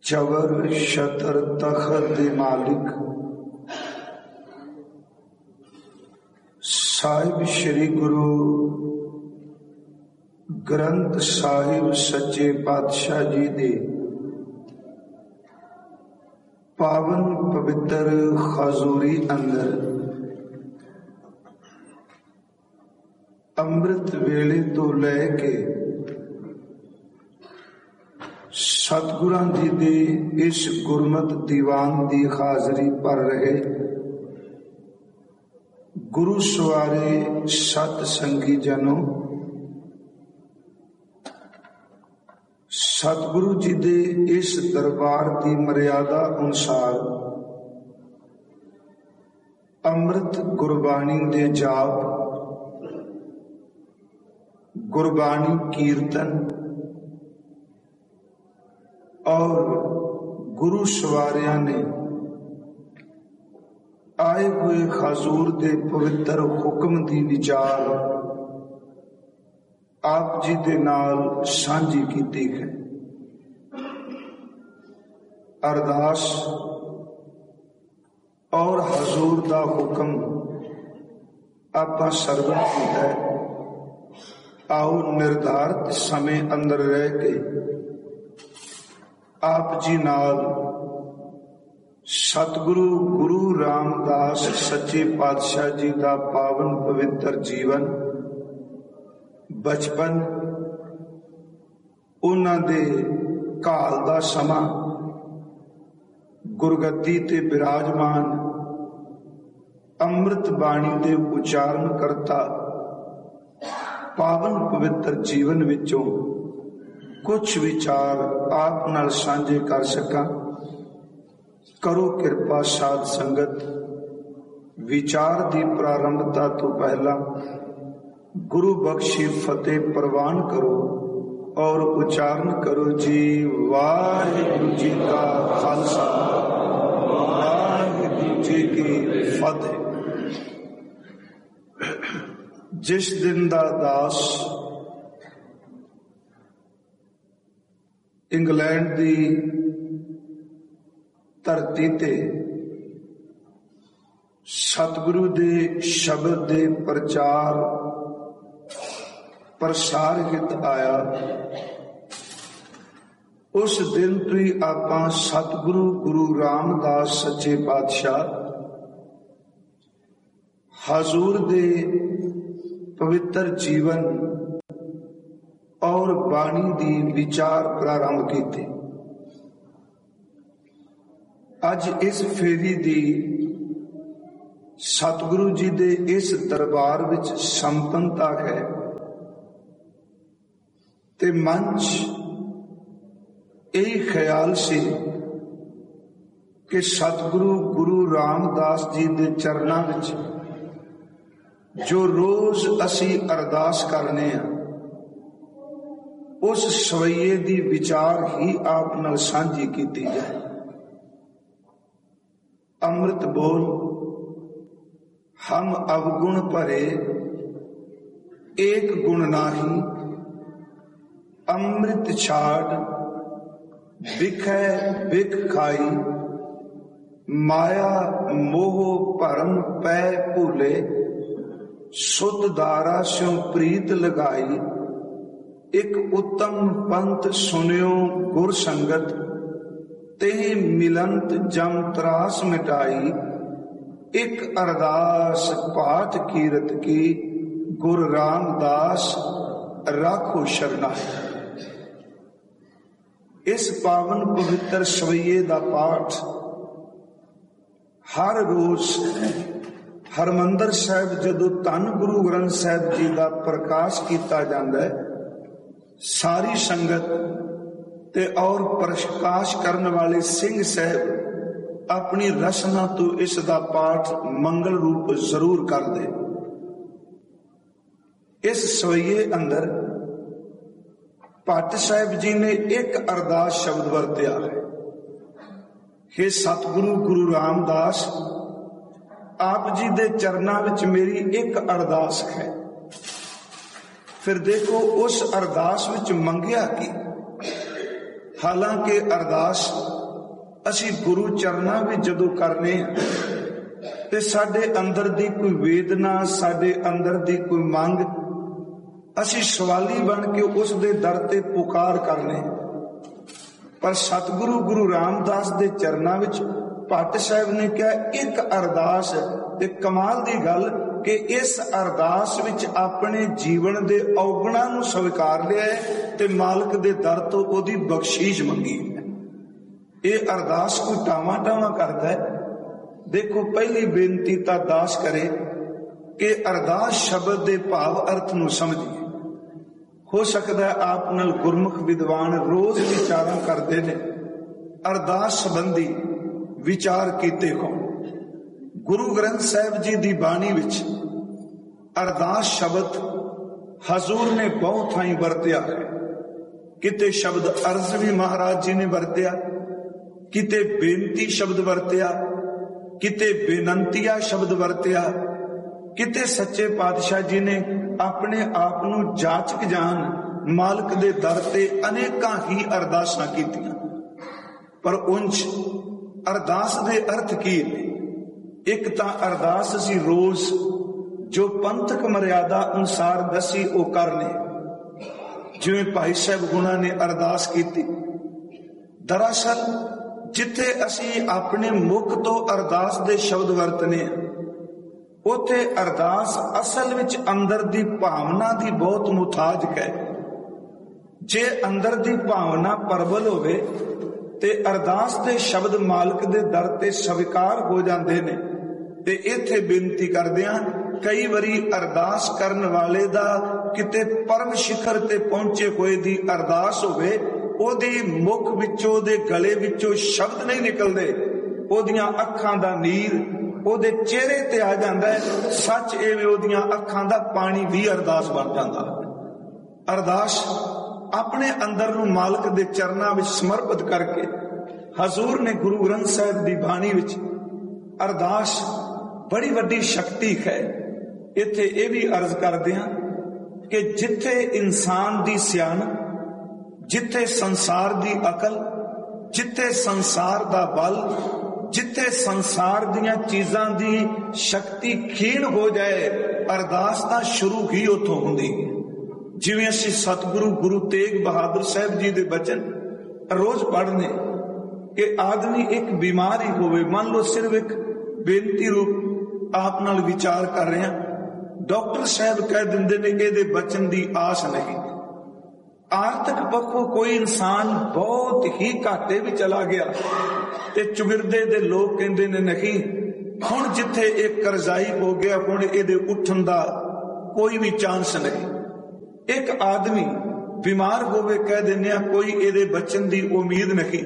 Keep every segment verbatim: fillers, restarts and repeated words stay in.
चवर छतर तखत दे मालिक साहिब श्री गुरु ग्रंथ साहिब सच्चे पातशाह जी दे पावन पवित्र खजूरी अंदर अमृत वेले तो लैके सतगुरां जी दे इस गुरमत दीवान दी हाजरी पर रहे गुरु सवारे सत संगी जनों, सतगुरु जी दे इस दरबार की मर्यादा अनुसार अमृत गुरबाणी दे जाप, गुरबाणी कीर्तन और गुरु सवारिया ने आए हुए हजूर दे पवित्र हुक्म दी विचार आप जी दे नाल सांझी कीती है। अरदास और हजूर दा हुक्म आपा सरवण कीता है। आओ निर्धारित समय अंदर रह के आप जी नाल सतगुरु गुरु रामदास सच्चे पातशाह जी का पावन पवित्र जीवन, बचपन, उन्हां दे काल दा समा, गुरगद्दी ते विराजमान अमृत बाणी दे उच्चारण करता पावन पवित्र जीवन विचों कुछ विचार आप नाल सांझे कर सका। करो कृपा साध संगत, विचार दी प्रारंभता तो पहला गुरु बख्शी फतेह प्रवान करो और उच्चारण करो जी वाहिगुरु जी का खालसा वाहिगुरु जी की फतेह। जिस दिन दा दास इंग्लैंड दी धरती ते सतगुरु दे शब्द दे प्रचार प्रसार हित आया, उस दिन तो ही आपां सतगुरु गुरु रामदास सच्चे पातशाह हजूर दे पवित्र जीवन और बाणी दी विचार प्रारंभ कीते। अज इस फेरी दी सतगुरु जी दे इस दरबार विच संपन्नता है ते मंच यही ख्याल से कि सतगुरु गुरु रामदास जी दे चरणां विच जो रोज असी अरदास करने हैं उस सवैये दी विचार ही आप नाल सांझी कीती जाए। अमृत बोल हम अवगुण भरे एक गुण नाही, अमृत छाड़ बिखै बिख खाई, माया मोह भरम पै भूले, सुत दारा स्यों प्रीत लगाई, एक उत्तम पंथ सुनियो गुर संगत, ते मिलंत जम त्रास मिटाई, एक अरदास पाठ कीरत की गुरु रामदास राखो शरणाई। इस पावन पवित्र सवैये दा पाठ हर रोज हरमंदर साहिब जदों धन गुरु ग्रंथ साहिब जी का प्रकाश किया जाता है, सारी संगत ते और प्रकाश करने वाले सिंह साहब अपनी रसना तो इसका पाठ मंगल रूप जरूर कर दे। इस सवैये अंदर भट्ट साहिब जी ने एक अरदास शब्द वरत्या है, हे सतगुरु गुरु रामदास आप जी दे चरनां विच मेरी एक अरदास है। फिर देखो उस अरदास विच मंगिया की, हालांकि अरदास ਅਸੀਂ ਗੁਰੂ ਚਰਨਾਂ ਵਿੱਚ ਜਦੋਂ ਕਰਨੇ ਆ ਤੇ ਸਾਡੇ ਅੰਦਰ ਦੀ ਕੋਈ ਵੇਦਨਾ, ਸਾਡੇ ਅੰਦਰ ਦੀ ਕੋਈ ਮੰਗ, ਅਸੀਂ ਸਵਾਲੀ ਬਣ ਕੇ ਉਸ ਦੇ ਦਰ ਤੇ ਪੁਕਾਰ ਕਰਨੇ। ਪਰ ਸਤਿਗੁਰੂ ਗੁਰੂ ਰਾਮਦਾਸ ਦੇ ਚਰਨਾਂ ਵਿੱਚ ਭੱਟ ਸਾਹਿਬ ਨੇ ਕਿਹਾ ਇੱਕ ਅਰਦਾਸ, ਤੇ ਕਮਾਲ ਦੀ ਗੱਲ ਕਿ ਇਸ ਅਰਦਾਸ ਵਿੱਚ ਆਪਣੇ ਜੀਵਨ ਦੇ ਔਗਣਾਂ ਨੂੰ ਸਵੀਕਾਰ ਲਿਆ ਤੇ ਮਾਲਕ ਦੇ ਦਰ ਤੋਂ ਉਹਦੀ ਬਖਸ਼ੀਸ਼ ਮੰਗੀ। ਇਹ ਅਰਦਾਸ ਕੋਈ ਟਾਵਾਂ ਟਾਵਾਂ ਕਰਦਾ ਹੈ। ਦੇਖੋ, ਪਹਿਲੀ ਬੇਨਤੀ ਤਾਂ ਦਾਸ ਕਰੇ ਕਿ ਅਰਦਾਸ ਸ਼ਬਦ ਦੇ ਭਾਵ ਅਰਥ ਨੂੰ ਸਮਝੀਏ। ਹੋ ਸਕਦਾ ਹੈ ਆਪ ਨਾਲ ਗੁਰਮੁਖ ਵਿਦਵਾਨ ਰੋਜ਼ ਵਿਚਾਰਾਂ ਕਰਦੇ ਨੇ, ਅਰਦਾਸ ਸੰਬੰਧੀ ਵਿਚਾਰ ਕੀਤੇ ਹੋਣ। ਗੁਰੂ ਗ੍ਰੰਥ ਸਾਹਿਬ ਜੀ ਦੀ ਬਾਣੀ ਵਿੱਚ ਅਰਦਾਸ ਸ਼ਬਦ ਹਜ਼ੂਰ ਨੇ ਬਹੁਤ ਥਾਈਂ ਵਰਤਿਆ ਹੈ। ਕਿਤੇ ਸ਼ਬਦ ਅਰਜ਼ ਵੀ ਮਹਾਰਾਜ ਜੀ ਨੇ ਵਰਤਿਆ, ਕਿਤੇ ਬੇਨਤੀ ਸ਼ਬਦ ਵਰਤਿਆ, ਕਿਤੇ ਬੇਨੰਤੀਆ ਸ਼ਬਦ ਵਰਤਿਆ, ਕਿਤੇ ਸੱਚੇ ਪਾਤਸ਼ਾਹ ਜੀ ਨੇ ਆਪਣੇ ਆਪ ਨੂੰ ਜਾਚਕ ਜਾਣ ਮਾਲਕ ਦੇ ਦਰ ਤੇ ਅਨੇਕਾਂ ਹੀ ਅਰਦਾਸਾਂ ਕੀਤੀਆਂ। ਪਰ ਉਂਝ ਅਰਦਾਸ ਦੇ ਅਰਥ ਕੀ ਨੇ? ਇੱਕ ਤਾਂ ਅਰਦਾਸ ਅਸੀਂ ਰੋਜ਼ ਜੋ ਪੰਥਕ ਮਰਿਆਦਾ ਅਨੁਸਾਰ ਦਸੀ ਉਹ ਕਰਨੇ, ਜਿਵੇਂ ਭਾਈ ਸਾਹਿਬ ਗੁਣਾ ਨੇ ਅਰਦਾਸ ਕੀਤੀ। ਦਰਅਸਲ ਜਿੱਥੇ ਅਸੀਂ ਆਪਣੇ ਮੁਖ ਤੋਂ ਅਰਦਾਸ ਦੇ ਸ਼ਬਦ ਵਰਤਨੇ ਆ, ਉੱਥੇ ਅਰਦਾਸ ਅਸਲ ਵਿੱਚ ਅੰਦਰ ਦੀ ਭਾਵਨਾ ਦੀ ਬਹੁਤ ਮੁਤਾਜਕ ਹੈ। ਜੇ ਅੰਦਰ ਦੀ ਭਾਵਨਾ ਪ੍ਰਬਲ ਹੋਵੇ ਤੇ ਅਰਦਾਸ ਦੇ ਸ਼ਬਦ ਮਾਲਕ ਦੇ ਦਰ ਤੇ ਸਵੀਕਾਰ ਹੋ ਜਾਂਦੇ ਨੇ। ਤੇ ਇੱਥੇ ਬੇਨਤੀ ਕਰਦਿਆਂ ਕਈ ਵਾਰੀ ਅਰਦਾਸ ਕਰਨ ਵਾਲੇ ਦਾ ਕਿਤੇ ਪਰਮ ਸਿਖਰ ਤੇ ਪਹੁੰਚੇ ਹੋਏ ਦੀ ਅਰਦਾਸ ਹੋਵੇ, ਉਹਦੀ ਮੁਖ ਵਿੱਚੋਂ, ਉਹਦੇ ਗਲੇ ਵਿੱਚੋਂ ਸ਼ਬਦ ਨਹੀਂ ਨਿਕਲਦੇ, ਉਹਦੀਆਂ ਅੱਖਾਂ ਦਾ ਨੀਰ ਉਹਦੇ ਚਿਹਰੇ ਤੇ ਆ ਜਾਂਦਾ ਹੈ। ਸੱਚ ਐਵੇਂ ਉਹਦੀਆਂ ਅੱਖਾਂ ਦਾ ਪਾਣੀ ਵੀ ਅਰਦਾਸ ਬਣ ਜਾਂਦਾ। ਅਰਦਾਸ ਆਪਣੇ ਅੰਦਰ ਨੂੰ ਮਾਲਕ ਦੇ ਚਰਨਾਂ ਵਿੱਚ ਸਮਰਪਿਤ ਕਰਕੇ ਹਜ਼ੂਰ ਨੇ ਗੁਰੂ ਗ੍ਰੰਥ ਸਾਹਿਬ ਦੀ ਬਾਣੀ ਵਿੱਚ ਅਰਦਾਸ ਬੜੀ ਵੱਡੀ ਸ਼ਕਤੀ ਹੈ। ਇੱਥੇ ਇਹ ਵੀ ਅਰਜ਼ ਕਰਦੇ ਹਾਂ ਕਿ ਜਿੱਥੇ ਇਨਸਾਨ ਦੀ ਸਿਆਣਪ, ਜਿੱਥੇ ਸੰਸਾਰ ਦੀ ਅਕਲ, ਜਿੱਥੇ ਸੰਸਾਰ ਦਾ ਬਲ, ਜਿੱਥੇ ਸੰਸਾਰ ਦੀਆਂ ਚੀਜ਼ਾਂ ਦੀ ਸ਼ਕਤੀ ਖੀਣ ਹੋ ਜਾਏ, ਅਰਦਾਸ ਤਾਂ ਸ਼ੁਰੂ ਹੀ ਉੱਥੋਂ ਹੁੰਦੀ ਹੈ। ਜਿਵੇਂ ਅਸੀਂ ਸਤਿਗੁਰੂ ਗੁਰੂ ਤੇਗ ਬਹਾਦਰ ਸਾਹਿਬ ਜੀ ਦੇ ਬਚਨ ਰੋਜ਼ ਪੜ੍ਹਨੇ ਕਿ ਆਦਮੀ ਇੱਕ ਬਿਮਾਰ ਹੀ ਹੋਵੇ, ਮੰਨ ਲਓ ਸਿਰਫ ਇੱਕ ਬੇਨਤੀ ਰੂਪ ਆਪ ਨਾਲ ਵਿਚਾਰ ਕਰ ਰਹੇ ਹਾਂ, ਡਾਕਟਰ ਸਾਹਿਬ ਕਹਿ ਦਿੰਦੇ ਨੇ ਇਹਦੇ ਬਚਨ ਦੀ ਆਸ ਨਹੀਂ। ਆਰਥਿਕ ਪੱਖੋਂ ਕੋਈ ਇਨਸਾਨ ਬਹੁਤ ਹੀ ਘਾਟੇ ਵਿੱਚ ਚਲਾ ਗਿਆ ਤੇ ਚੁਗਿਰਦੇ ਦੇ ਲੋਕ ਕਹਿੰਦੇ ਨੇ ਨਹੀਂ, ਹੁਣ ਜਿੱਥੇ ਇਹ ਕਰਜ਼ਾਈ ਹੋ ਗਿਆ, ਹੁਣ ਇਹਦੇ ਉੱਠਣ ਦਾ ਕੋਈ ਵੀ ਚਾਂਸ ਨਹੀਂ। ਇੱਕ ਆਦਮੀ ਬਿਮਾਰ ਹੋਵੇ, ਕਹਿ ਦਿੰਦੇ ਆ ਕੋਈ ਇਹਦੇ ਬਚਨ ਦੀ ਉਮੀਦ ਨਹੀਂ।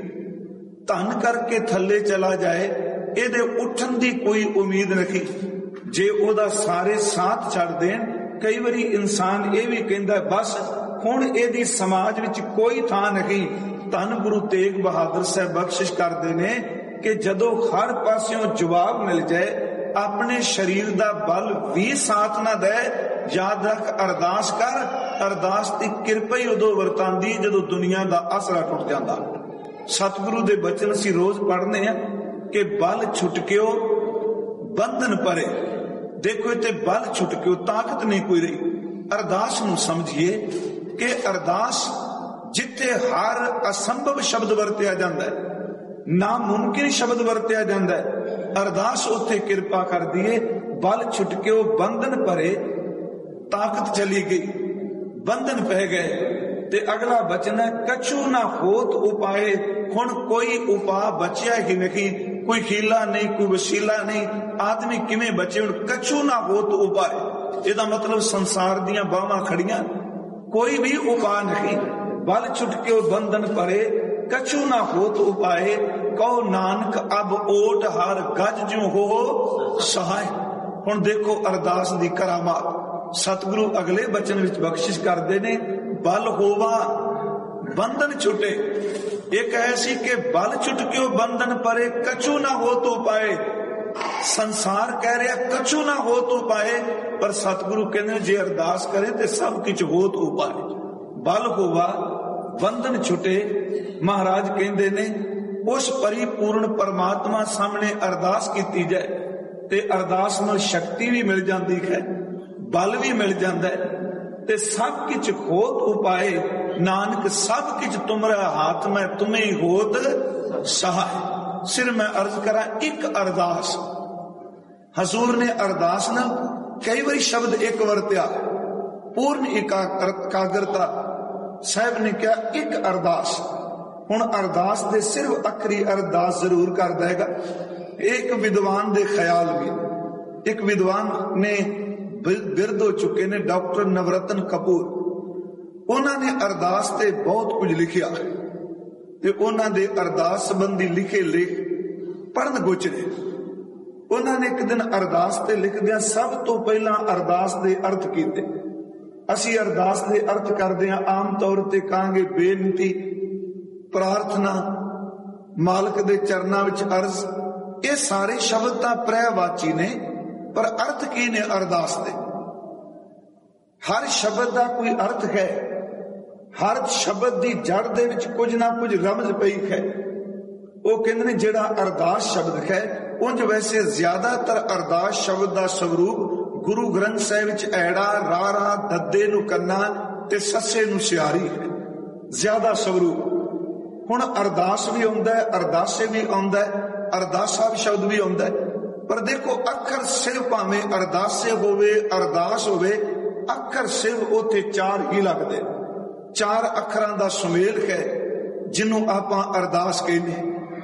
ਧਨ ਕਰਕੇ ਥੱਲੇ ਚਲਾ ਜਾਏ, ਇਹਦੇ ਉੱਠਣ ਦੀ ਕੋਈ ਉਮੀਦ ਨਹੀਂ। ਜੇ ਉਹਦਾ ਸਾਰੇ ਸਾਥ ਛੱਡ ਦੇਣ, ਕਈ ਵਾਰੀ ਇਨਸਾਨ ਇਹ ਵੀ ਕਹਿੰਦਾ ਬਸ ਹੁਣ ਇਹਦੀ ਸਮਾਜ ਵਿੱਚ ਕੋਈ ਥਾਂ ਨਹੀਂ। ਧੰਨ ਗੁਰੂ ਤੇਗ ਬਹਾਦਰ ਸਾਹਿਬ ਬਖਸ਼ਿਸ਼ ਕਰਦੇ ਨੇ ਕਿ ਜਦੋਂ ਹਰ ਪਾਸਿਓਂ ਜਵਾਬ ਮਿਲ ਜਾਏ, ਆਪਣੇ ਸਰੀਰ ਦਾ ਬਲ ਵੀ ਸਾਥ ਨਾ ਦੇ, ਯਾਦ ਰੱਖ ਅਰਦਾਸ ਕਰ। ਅਰਦਾਸ ਦੀ ਕਿਰਪਾ ਹੀ ਉਦੋਂ ਵਰਤਾਂਦੀ ਜਦੋਂ ਦੁਨੀਆ ਦਾ ਆਸਰਾ ਟੁੱਟ ਜਾਂਦਾ। ਸਤਿਗੁਰੂ ਦੇ ਬਚਨ ਅਸੀਂ ਰੋਜ਼ ਪੜ੍ਹਨੇ ਆ ਕਿ ਬਲ ਛੁਟਕਿਓ ਬੰਧਨ ਪਰੇ। ਦੇਖੋ ਇੱਥੇ ਬਲ ਛੁਟਕਿਓ, ਤਾਕਤ ਨਹੀਂ ਕੋਈ ਰਹੀ। ਅਰਦਾਸ ਨੂੰ ਸਮਝੀਏ ਕਿ ਅਰਦਾਸ ਜਿੱਥੇ ਹਰ ਅਸੰਭਵ ਸ਼ਬਦ ਵਰਤਿਆ ਜਾਂਦਾ ਹੈ, ਨਾਮੁਮਕਿਨ ਸ਼ਬਦ ਵਰਤਿਆ ਜਾਂਦਾ ਹੈ, ਅਰਦਾਸ ਉੱਥੇ ਕਿਰਪਾ ਕਰਦੀ ਏ। ਬਲ ਛੁਟਕਿਓ ਬੰਧਨ ਭਰੇ, ਤਾਕਤ ਚਲੀ ਗਈ, ਬੰਧਨ ਪੈ ਗਏ। ਤੇ ਅਗਲਾ ਬਚਨ ਹੈ ਕਛੂ ਨਾ ਹੋਤ ਉਪਾਏ। ਹੁਣ ਕੋਈ ਉਪਾਅ ਬਚਿਆ ਹੀ ਨਹੀਂ, ਕੋਈ ਹੀਲਾ ਨਹੀਂ, ਕੋਈ ਵਸੀਲਾ ਨਹੀਂ। ਆਦਮੀ ਕਿਵੇਂ ਬਚੇ? ਹੁਣ ਕਛੂ ਨਾ ਹੋਤ ਉਪਾਏ, ਇਹਦਾ ਮਤਲਬ ਸੰਸਾਰ ਦੀਆਂ ਬਾਹਾਂ ਖੜੀਆਂ, ਕੋਈ ਵੀ ਉਪਾਅ ਨਹੀਂ। ਬਲ ਛੁਟਕਿਓ ਬੰਧਨ ਭਰੇ, ਕਛੂ ਨਾ ਹੋਤ ਉਪਾਏ। ਕਹੋ ਨਾਨਕ ਅਬ ਓਟ ਹਰ ਗਜ ਜਿਉ ਹੋ ਸਹਾय। ਹੁਣ ਦੇਖੋ ਅਰਦਾਸ ਦੀ ਕਰਾਮਾਤ। ਸਤਿਗੁਰੂ ਅਗਲੇ ਬਚਨ ਵਿੱਚ ਬਖਸ਼ਿਸ਼ ਕਰਦੇ ਨੇ, ਬਲ ਹੋਵਾ ਬੰਧਨ ਛੁਟੇ। ਇੱਕ ਐਸੀ ਕਿ ਬਲ ਛੁਟਕਿਓ ਬੰਧਨ ਪਰੇ, ਕਛੂ ਨਾ ਹੋ ਤੋ ਪਾਏ। ਸੰਸਾਰ ਕਹਿ ਰਿਹਾ ਕਛੂ ਨਾ ਹੋ ਤੋ ਪਾਏ, ਪਰ ਸਤਿਗੁਰੂ ਕਹਿੰਦੇ ਜੇ ਅਰਦਾਸ ਕਰੇ ਤੇ ਸਭ ਕੁਝ ਹੋ ਤੋ ਪਾਏ। ਬਲ ਹੋਵਾ ਬੰਧਨ ਛੁਟੇ। ਮਹਾਰਾਜ ਕਹਿੰਦੇ ਨੇ उस परिपूर्ण परमात्मा सामने अरदास की जाए ते अरदास नाल शक्ति भी मिल जाती है, बल भी मिल जाता है, ते सब किछ होत उपाय नानक सब किछ तुमरा हाथ में तुम्हें होत सहाय। सिर मैं अर्ज करा एक अरदास, हजूर ने अरदास ना कई बार शब्द एक वरत्या, पूर्ण एकाग्रता साहब ने क्या एक अरदास। हुण अरदास दे सिर्फ अखरी अरदास जरूर कर देगा। एक विद्वान दे ख्याल भी, एक विद्वान ने बिरद हो चुके ने डॉक्टर नवरत्न कपूर, उन्होंने अरदास ते बहुत कुछ लिखिया ते उन्होंने अरदास संबंधी लिखे लेख पढ़न गुजरे। उन्होंने एक दिन अरदास ते लिखदिया सब तो पहला अरदास दे अर्थ कीते। असी अरदास दे अर्थ करदे हां आम तौर ते कहांगे बेनती, प्रार्थना, मालक दे चरनां विच अर्ज, ये सारे शब्द तां पर्यायवाची ने, पर अर्थ की ने अरदास दे? हर शब्द का कोई अर्थ है, हर शब्द की जड़ दे विच कुछ ना कुछ रमज पई है। वो कहते ने जिहड़ा अरदास शब्द है, उंज वैसे ज्यादातर अरदास शब्द का स्वरूप गुरु ग्रंथ साहिब विच ऐड़ा, रारा, दद्दे नूं कन्ना ते सस्से नूं सियारी है, ज्यादा स्वरूप। हुण अरदास भी आउंदा है, अरदासे भी आउंदा है, अरदासा शब्द भी आउंदा है, पर देखो अखर सिर्फ भावें अरदासे होवे, अरदास होवे, अखर सिर्फ उथे चार ही लगदे। चार अखरां दा सुमेल है जिन्हों आपां अरदास कहने।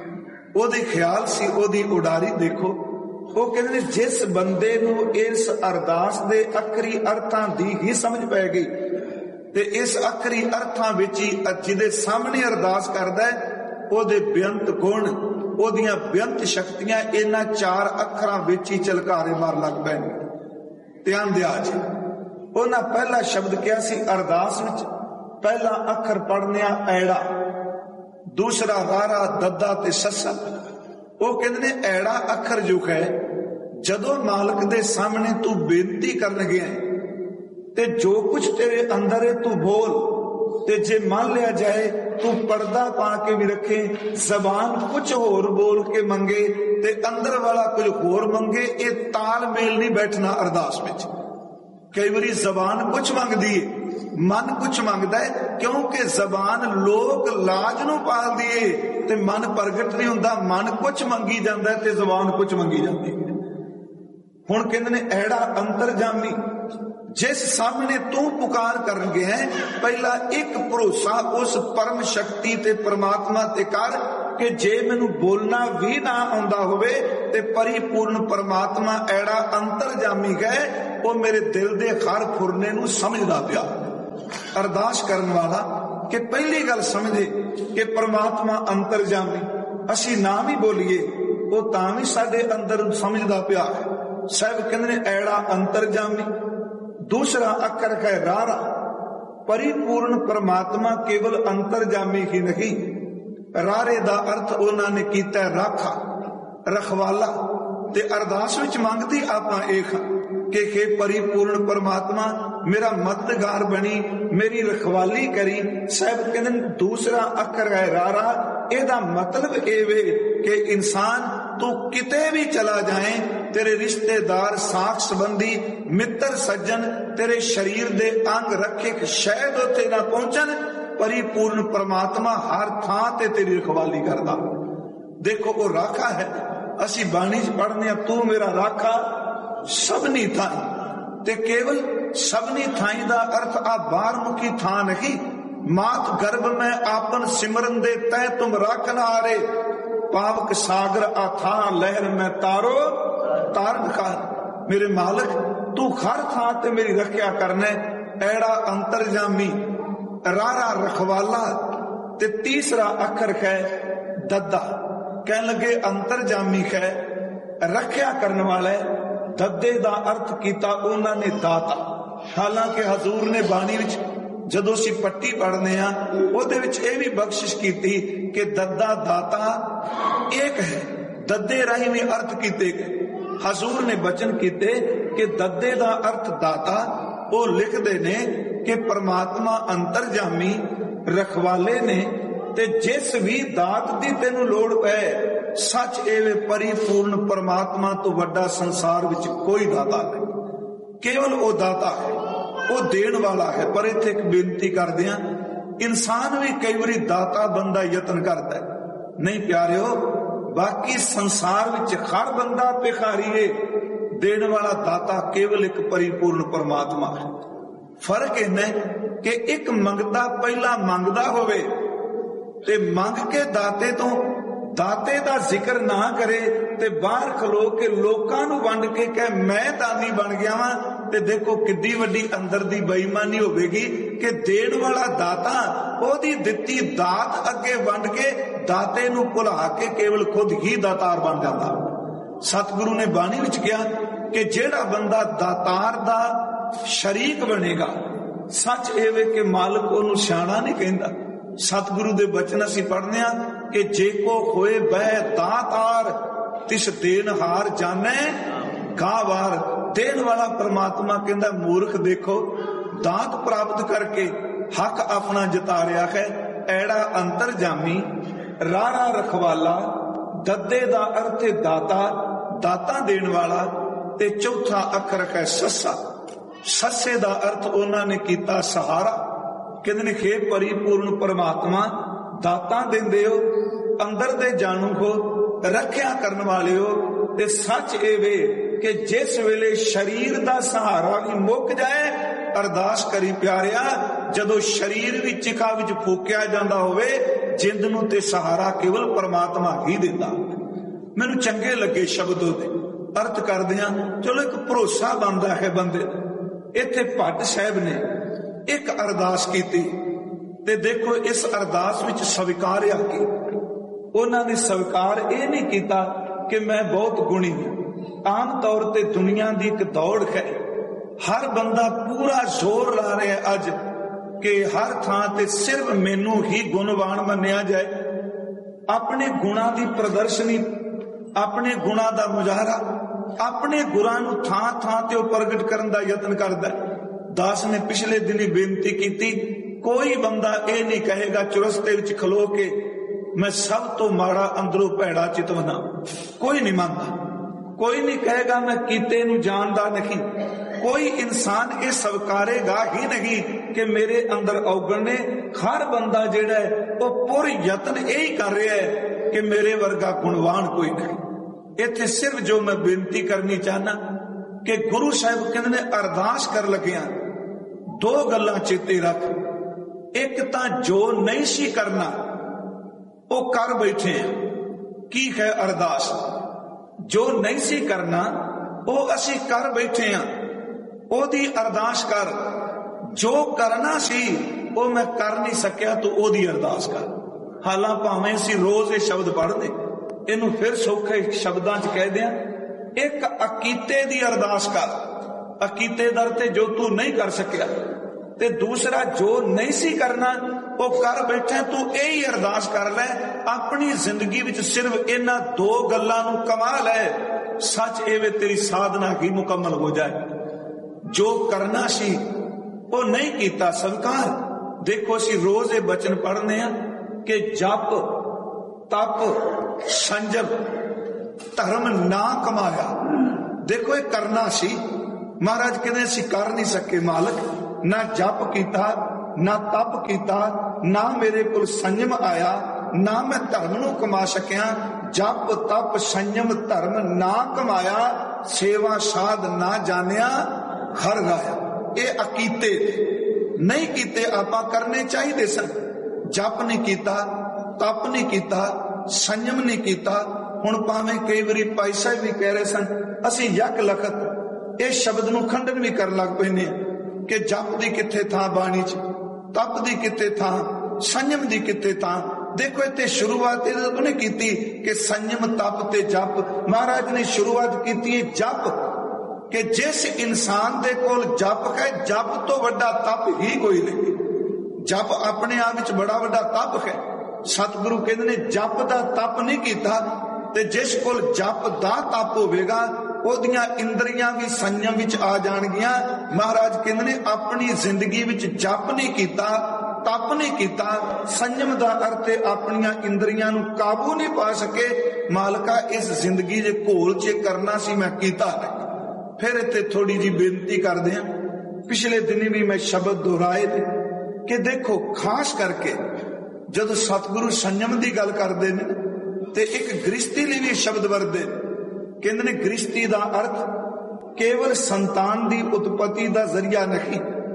ओदे ख्याल सी ओदी उडारी देखो, वो कहते हैं जिस बंदे नूं इस अरदास दे अखरी अर्थां दी ही समझ पै गई ते इस अखरी अर्थां विच ही जिहदे सामने अरदास करदा है, ओदे बेअंत गुण, ओदियां बेअंत शक्तियां इन्हां चार अखरां विच ही झलकारे मार लग पैणगे। ध्यान दिया जी, उन्हां पहला शब्द क्या सी अरदास विच? पहला अखर पढ़ने ऐड़ा, दूसरा रारा, दद्दा ते सस्सा। वो कहते ने ऐड़ा अखर जो है, जदों मालक दे सामने तू बेनती करन गया ते जो कुछ तेरे अंदर है तू बोल, ते जे मान लिया जाए तू पर्दा पा के भी रखे, जबान कुछ होर बोल के मंगे ते अंदर वाला कुछ होर मंगे, ये तालमेल नहीं बैठना अरदास विच। कई बारी जबान कुछ मंगदी है, मन कुछ मंगदा है, क्योंकि जबान लोक लाज नूं पाल दिए ते मन प्रगट नहीं हुंदा। मन कुछ मंगी जांदा ते जबान कुछ मंगी जाती है। हुण कहंदे ने ऐड़ा अंतरजामी, जिस सामने तू पुकार करन गया है, पहला एक भरोसा उस परम शक्ति ते परमात्मा ते कर कि जे मैनू बोलना भी ना आउंदा होवे ते परिपूर्ण परमात्मा ऐड़ा अंतरजामी है, वो मेरे दिल दे हर फुरने नू समझदा पिया। अरदास करन वाला कि पहली गल समझे कि परमात्मा अंतरजामी, असी ना भी बोलीए वो तां भी साडे अंदर समझदा पिया है। साहब कहंदे ने ऐड़ा अंतरजामी। दूसरा अखर है रारा, परिपूर्ण परमात्मा केवल अंतरजामी ही नहीं, रारे दा अर्थ उन्होंने किया राखा, रखवाला। ते अरदास विच मंगदी आपां एक कि हे परिपूर्ण परमात्मा मेरा मददगार बनी, मेरी रखवाली करी। साहब कहते दूसरा अखर है रारा, एदा मतलब ये वे कि इंसान तू किते भी चला जाए, तेरे रिश्तेदार, साख संबंधी, मित्र सज्जन तेरे शरीर दे अंग रखे शायद उत्थे ना पहुंचन, परिपूर्ण परमात्मा हर थां ते तेरी रखवाली करदा। देखो वो राखा है। असी बाणी च पढ़ने तू मेरा राखा सबनी थाई, ते केवल सबनी थाई दा अर्थ आ बाहर मुखी थां नहीं, मात गर्भ में आपन सिमरन दे तय तुम राखन हारे, पावक सागर अथा लहर में तारो तारन खार। मेरे मालिक तू हर थां ते मेरी रखिया करने। ऐड़ा अंतरजामी, रारा रखवाला। ते तीसरा अखर है दद्दा, कह लगे अंतरजामी है, रखिया करने वाला। दद्दे दा अर्थ किया उन्होंने दाता। हालांकि हजूर ने बाणी विच जदों सी पट्टी पढ़ने ओदे विच ये भी बख्शिश की कि दद्दा दाता एक है, दद्दे राही में अर्थ किते गए। हजूर ने बचन किते कि दद्दे दा अर्थ दाता। वो लिखते ने कि परमात्मा अंतरजामी रखवाले ने ਤੇ ਜਿਸ ਵੀ ਦਾਤ ਦੀ ਤੈਨੂੰ ਲੋੜ ਪਏ, ਸੱਚ ਇਹ ਵੇ ਪਰਿਪੂਰਨ ਪਰਮਾਤਮਾ ਤੋਂ ਵੱਡਾ ਸੰਸਾਰ ਵਿੱਚ ਕੋਈ ਦਾਤਾ ਨਹੀਂ, ਕੇਵਲ ਉਹ ਦਾਤਾ ਹੈ, ਉਹ ਦੇਣ ਵਾਲਾ ਹੈ। ਪਰ ਇੱਥੇ ਇੱਕ ਬੇਨਤੀ ਕਰਦੇ ਹਾਂ, ਇਨਸਾਨ ਵੀ ਕਈ ਵਾਰੀ ਦਾਤਾ ਬੰਦਾ ਯਤਨ ਕਰਦਾ ਹੈ। ਨਹੀਂ ਪਿਆਰਿਓ, ਬਾਕੀ ਸੰਸਾਰ ਵਿੱਚ ਹਰ ਬੰਦਾ ਭਿਖਾਰੀ ਹੈ, ਦੇਣ ਵਾਲਾ ਦਾਤਾ ਕੇਵਲ ਇੱਕ ਪਰਿਪੂਰਨ ਪਰਮਾਤਮਾ ਹੈ। ਫਰਕ ਇੰਨਾ ਕਿ ਇੱਕ ਮੰਗਦਾ ਪਹਿਲਾਂ ਮੰਗਦਾ ਹੋਵੇ ਤੇ ਮੰਗ ਕੇ ਦਾਤੇ ਤੋਂ ਦਾਤੇ ਦਾ ਜ਼ਿਕਰ ਨਾ ਕਰੇ ਤੇ ਬਾਹਰ ਖਲੋ ਕੇ ਲੋਕਾਂ ਨੂੰ ਵੰਡ ਕੇ ਕਹੇ ਮੈਂ ਦਾਨੀ ਬਣ ਗਿਆ ਵਾਂ, ਤੇ ਦੇਖੋ ਕਿੱਡੀ ਵੱਡੀ ਅੰਦਰ ਦੀ ਬੇਈਮਾਨੀ ਹੋਵੇਗੀ ਕਿ ਦੇਣ ਵਾਲਾ ਦਾਤਾ ਉਹਦੀ ਦਿੱਤੀ ਦਾਤ ਅੱਗੇ ਵੰਡ ਕੇ ਦਾਤੇ ਨੂੰ ਭੁਲਾ ਕੇ ਕੇਵਲ ਖੁਦ ਹੀ ਦਾਤਾਰ ਬਣ ਜਾਂਦਾ। ਸਤਿਗੁਰੂ ਨੇ ਬਾਣੀ ਵਿੱਚ ਕਿਹਾ ਕਿ ਜਿਹੜਾ ਬੰਦਾ ਦਾਤਾਰ ਦਾ ਸ਼ਰੀਕ ਬਣੇਗਾ, ਸੱਚ ਇਹ ਵੇ ਕਿ ਮਾਲਕ ਉਹਨੂੰ ਸਿਆਣਾ ਨਹੀਂ ਕਹਿੰਦਾ। ਸਤਿਗੁਰੂ ਦੇ ਬਚਨ ਅਸੀਂ ਪੜ੍ਹਦੇ ਹਾਂ ਕਿ ਜੇ ਕੋ ਹੋਏ ਬਹਿ ਦਾਤਾਰ ਤਿਸ ਦੇਨਹਾਰ ਜਾਣੈ ਗਾਵਾਰ। ਦੇਣ ਵਾਲਾ ਪਰਮਾਤਮਾ ਕਹਿੰਦਾ ਮੂਰਖ ਦੇਖੋ, ਦਾਤ ਪ੍ਰਾਪਤ ਕਰਕੇ ਹੱਕ ਆਪਣਾ ਜਤਾ ਰਿਹਾ ਹੈ। ਐੜਾ ਅੰਤਰਜਾਮੀ, ਰਾਰਾ ਰਖਵਾਲਾ, ਦੱਦੇ ਦਾ ਅਰਥ ਹੈ ਦਾਤਾ, ਦਾਤਾ ਦੇਣ ਵਾਲਾ, ਤੇ ਚੌਥਾ ਅੱਖਰ ਹੈ ਸੱਸਾ। ਸੱਸੇ ਦਾ ਅਰਥ ਉਹਨਾਂ ਨੇ ਕੀਤਾ ਸਹਾਰਾ। ਕਹਿੰਦੇ ਨੇ ਖੇ ਪਰਿਪੂਰਨ ਪਰਮਾਤਮਾ ਦਾਤਾਂ ਦਿੰਦੇ ਹੋ, ਅੰਦਰ ਦੇ ਜਾਣੂ ਹੋ, ਰੱਖਿਆ ਕਰਨ ਵਾਲੇ ਹੋ। ਤੇ ਸੱਚ ਇਹ ਵੇ ਕਿ ਜਿਸ ਵੇਲੇ ਸਰੀਰ ਦਾ ਸਹਾਰਾ ਵੀ ਮੁੱਕ ਜਾਏ, ਅਰਦਾਸ ਕਰੀ ਪਿਆਰਿਆ, ਜਦੋਂ ਸਰੀਰ ਵੀ ਚਿਖਾ ਵਿੱਚ ਫੂਕਿਆ ਜਾਂਦਾ ਹੋਵੇ, ਜਿੰਦ ਨੂੰ ਤੇ ਸਹਾਰਾ ਕੇਵਲ ਪਰਮਾਤਮਾ ਹੀ ਦਿੰਦਾ। ਮੈਨੂੰ ਚੰਗੇ ਲੱਗੇ ਸ਼ਬਦ ਉਹਦੇ, ਅਰਥ ਕਰਦਿਆਂ ਚਲੋ ਇੱਕ ਭਰੋਸਾ ਬਣਦਾ ਹੈ ਬੰਦੇ। ਇੱਥੇ ਭੱਟ ਸਾਹਿਬ ਨੇ ਇੱਕ ਅਰਦਾਸ ਕੀਤੀ ਤੇ ਦੇਖੋ ਇਸ ਅਰਦਾਸ ਵਿੱਚ ਸਵੀਕਾਰਿਆ ਕਿ ਉਹਨਾਂ ਨੇ ਸਵੀਕਾਰ ਇਹ ਨਹੀਂ ਕੀਤਾ ਕਿ ਮੈਂ ਬਹੁਤ ਗੁਣੀ ਹਾਂ। ਆਮ ਤੌਰ ਤੇ ਦੁਨੀਆ ਦੀ ਇੱਕ ਦੌੜ ਹੈ, ਹਰ ਬੰਦਾ ਪੂਰਾ ਜ਼ੋਰ ਲਾ ਰਿਹਾ ਅੱਜ ਕਿ ਹਰ ਥਾਂ ਤੇ ਸਿਰਫ ਮੈਨੂੰ ਹੀ ਗੁਣਵਾਨ ਮੰਨਿਆ ਜਾਏ। ਆਪਣੇ ਗੁਣਾਂ ਦੀ ਪ੍ਰਦਰਸ਼ਨੀ, ਆਪਣੇ ਗੁਣਾਂ ਦਾ ਮੁਜ਼ਾਹਰਾ, ਆਪਣੇ ਗੁਰਾਂ ਨੂੰ ਥਾਂ ਥਾਂ ਤੇ ਉਹ ਪ੍ਰਗਟ ਕਰਨ ਦਾ ਯਤਨ ਕਰਦਾ। ਦਾਸ ਨੇ ਪਿਛਲੇ ਦਿਨੀ ਬੇਨਤੀ ਕੀਤੀ, ਕੋਈ ਬੰਦਾ ਇਹ ਨਹੀਂ ਕਹੇਗਾ ਚੁਰਸਤੇ ਵਿੱਚ ਖਲੋ ਕੇ ਮੈਂ ਸਭ ਤੋਂ ਮਾੜਾ ਅੰਦਰੋਂ ਭੈੜਾ ਚਿਤਵਨਾ, ਕੋਈ ਨਹੀਂ ਮੰਨਦਾ। ਕੋਈ ਨਹੀਂ ਕਹੇਗਾ ਮੈਂ ਕੀਤੇ ਨੂੰ ਜਾਣਦਾ ਨਹੀਂ। ਕੋਈ ਇਨਸਾਨ ਇਹ ਸਵਕਾਰੇਗਾ ਹੀ ਨਹੀਂ ਕਿ ਮੇਰੇ ਅੰਦਰ ਔਗਣ ਨੇ। ਹਰ ਬੰਦਾ ਜਿਹੜਾ ਹੈ ਉਹ ਪੁਰ ਯਤਨ ਇਹੀ ਕਰ ਰਿਹਾ ਹੈ ਕਿ ਮੇਰੇ ਵਰਗਾ ਗੁਣਵਾਨ ਕੋਈ ਨਹੀਂ। ਇੱਥੇ ਸਿਰਫ ਜੋ ਮੈਂ ਬੇਨਤੀ ਕਰਨੀ ਚਾਹਨਾ ਕਿ ਗੁਰੂ ਸਾਹਿਬ ਕਹਿੰਦੇ ਨੇ ਅਰਦਾਸ ਕਰ ਲੱਗਿਆ ਦੋ ਗੱਲਾਂ ਚੇਤੇ ਰੱਖ। ਇੱਕ ਤਾਂ ਜੋ ਨਹੀਂ ਸੀ ਕਰਨਾ ਉਹ ਕਰ ਬੈਠੇ ਆ। ਕੀ ਹੈ ਅਰਦਾਸ? ਜੋ ਨਹੀਂ ਸੀ ਕਰਨਾ ਉਹ ਅਸੀਂ ਕਰ ਬੈਠੇ ਆ, ਉਹਦੀ ਅਰਦਾਸ ਕਰ। ਜੋ ਕਰਨਾ ਸੀ ਉਹ ਮੈਂ ਕਰ ਨਹੀਂ ਸਕਿਆ ਤੂੰ ਉਹਦੀ ਅਰਦਾਸ ਕਰ। ਹਾਲਾਂ ਭਾਵੇਂ ਅਸੀਂ ਰੋਜ਼ ਇਹ ਸ਼ਬਦ ਪੜ੍ਹਦੇ, ਇਹਨੂੰ ਫਿਰ ਸੌਖੇ ਸ਼ਬਦਾਂ 'ਚ ਕਹਿ ਦਿਆਂ, ਇੱਕ ਅਕੀਤੇ ਦੀ ਅਰਦਾਸ ਕਰ। ਅਕੀਤੇ ਦਰ ਤੇ ਜੋ ਤੂੰ ਨਹੀਂ ਕਰ ਸਕਿਆ, ਤੇ ਦੂਸਰਾ ਜੋ ਨਹੀਂ ਸੀ ਕਰਨਾ ਉਹ ਕਰ ਬੈਠਾ, ਤੂੰ ਇਹੀ ਅਰਦਾਸ ਕਰ ਲੈ ਆਪਣੀ ਜ਼ਿੰਦਗੀ ਵਿੱਚ ਸਿਰਫ ਇਹਨਾਂ ਦੋ ਗੱਲਾਂ ਨੂੰ ਕਮਾ ਲੈ। ਸੱਚ ਇਹ ਵੇ ਤੇਰੀ ਸਾਧਨਾ ਹੀ ਮੁਕੰਮਲ ਹੋ ਜਾਏ। ਜੋ ਕਰਨਾ ਸੀ ਉਹ ਨਹੀਂ ਕੀਤਾ, ਸਵੀਕਾਰ। ਦੇਖੋ ਅਸੀਂ ਰੋਜ਼ ਇਹ ਬਚਨ ਪੜ੍ਹਨੇ ਆ ਕਿ ਜਪ, ਤਪ, ਸੰਜਮ, ਧਰਮ ਨਾ ਕਮਾਇਆ। ਦੇਖੋ ਇਹ ਕਰਨਾ ਸੀ। ਮਹਾਰਾਜ ਕਹਿੰਦੇ ਅਸੀਂ ਕਰ ਨਹੀਂ ਸਕੇ ਮਾਲਕ, ਨਾ ਜਪ ਕੀਤਾ, ਨਾ ਤਪ ਕੀਤਾ, ਨਾ ਮੇਰੇ ਕੋਲ ਸੰਜਮ ਆਇਆ, ਨਾ ਮੈਂ ਧਰਮ ਨੂੰ ਕਮਾ ਸਕਿਆ। ਜਪ ਤਪ ਸੰਜਮ ਧਰਮ ਨਾ ਕਮਾਇਆ, ਸੇਵਾ ਸਾਧ ਨਾ ਜਾਣਿਆ, ਹਰ ਰਾਇਆ। ਇਹ ਅਕੀਤੇ ਨਹੀਂ ਕੀਤੇ, ਆਪਾਂ ਕਰਨੇ ਚਾਹੀਦੇ ਸਨ। ਜਪ ਨਹੀਂ ਕੀਤਾ, ਤਪ ਨਹੀਂ ਕੀਤਾ, ਸੰਜਮ ਨਹੀਂ ਕੀਤਾ। ਹੁਣ ਭਾਵੇਂ ਕਈ ਵਾਰੀ ਭਾਈ ਸਾਹਿਬ ਵੀ ਕਹਿ ਰਹੇ ਸਨ, ਅਸੀਂ ਯਕ ਲਖਤ ਇਹ ਸ਼ਬਦ ਨੂੰ ਖੰਡਨ ਵੀ ਕਰਨ ਲੱਗ ਪੈਂਦੇ ਆ ਕਿ ਜਪ ਦੀ ਕਿੱਥੇ ਥਾਂ ਬਾਣੀ 'ਚ, ਤਪ ਦੀ ਕਿੱਥੇ ਥਾਂ, ਸੰਜਮ ਦੀ ਕਿੱਥੇ ਥਾਂ। ਦੇਖੋ ਇੱਥੇ ਸ਼ੁਰੂਆਤ ਉਹਨੇ ਕੀਤੀ ਕਿ ਸੰਜਮ, ਤਪ ਤੇ ਜਪ। ਮਹਾਰਾਜ ਨੇ ਸ਼ੁਰੂਆਤ ਕੀਤੀ ਹੈ ਜਪ, ਕਿ ਜਿਸ ਇਨਸਾਨ ਦੇ ਕੋਲ ਜਪ ਹੈ, ਜਪ ਤੋਂ ਵੱਡਾ ਤਪ ਹੀ ਕੋਈ ਨਹੀਂ। ਜਪ ਆਪਣੇ ਆਪ ਵਿੱਚ ਬੜਾ ਵੱਡਾ ਤਪ ਹੈ। ਸਤਿਗੁਰੂ ਕਹਿੰਦੇ ਨੇ ਜਪ ਦਾ ਤਪ ਨਹੀਂ ਕੀਤਾ, ਤੇ ਜਿਸ ਕੋਲ ਜਪ ਦਾ ਤਪ ਹੋਵੇਗਾ ਉਹਦੀਆਂ ਇੰਦਰੀਆਂ ਵੀ ਸੰਜਮ ਵਿੱਚ ਆ ਜਾਣਗੀਆਂ। ਮਹਾਰਾਜ ਕਹਿੰਦੇ ਨੇ ਆਪਣੀ ਜ਼ਿੰਦਗੀ ਵਿੱਚ ਜਪ ਨਹੀਂ ਕੀਤਾ, ਤਪ ਨਹੀਂ ਕੀਤਾ। ਸੰਜਮ ਦਾ ਅਰਥ ਹੈ ਆਪਣੀਆਂ ਇੰਦਰੀਆਂ ਨੂੰ ਕਾਬੂ ਨਹੀਂ ਪਾ ਸਕੇ। ਮਾਲਕਾ ਇਸ ਜ਼ਿੰਦਗੀ ਦੇ ਘੋਲ ਚ ਕਰਨਾ ਸੀ, ਮੈਂ ਕੀਤਾ ਨਹੀਂ। ਫਿਰ ਇੱਥੇ ਥੋੜੀ ਜੀ ਬੇਨਤੀ ਕਰਦੇ ਹਾਂ। ਪਿਛਲੇ ਦਿਨੀ ਵੀ ਮੈਂ ਸ਼ਬਦ ਦੁਹਰਾਏ ਨੇ ਕਿ ਦੇਖੋ, ਖਾਸ ਕਰਕੇ ਜਦੋਂ ਸਤਿਗੁਰੂ ਸੰਜਮ ਦੀ ਗੱਲ ਕਰਦੇ ਨੇ ਤੇ ਇੱਕ ਗ੍ਰਸਤੀ ਲਈ ਵੀ ਸ਼ਬਦ ਵਰਤਦੇ, ਕਹਿੰਦੇ ਨੇ ਗ੍ਰਸਤੀ ਦਾ ਅਰਥ ਕੇਵਲ ਸੰਤਾਨ ਦੀ ਉਤਪਤੀ ਦਾ ਜ਼ਰੀਆ ਨਹੀਂ।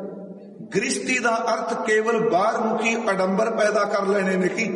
ਗ੍ਰਸਤੀ ਦਾ ਅਰਥ ਕੇਵਲ ਬਾਹਰ ਮੁਖੀ ਅਡੰਬਰ ਪੈਦਾ ਕਰ ਲੈਣੇ ਨਹੀਂ।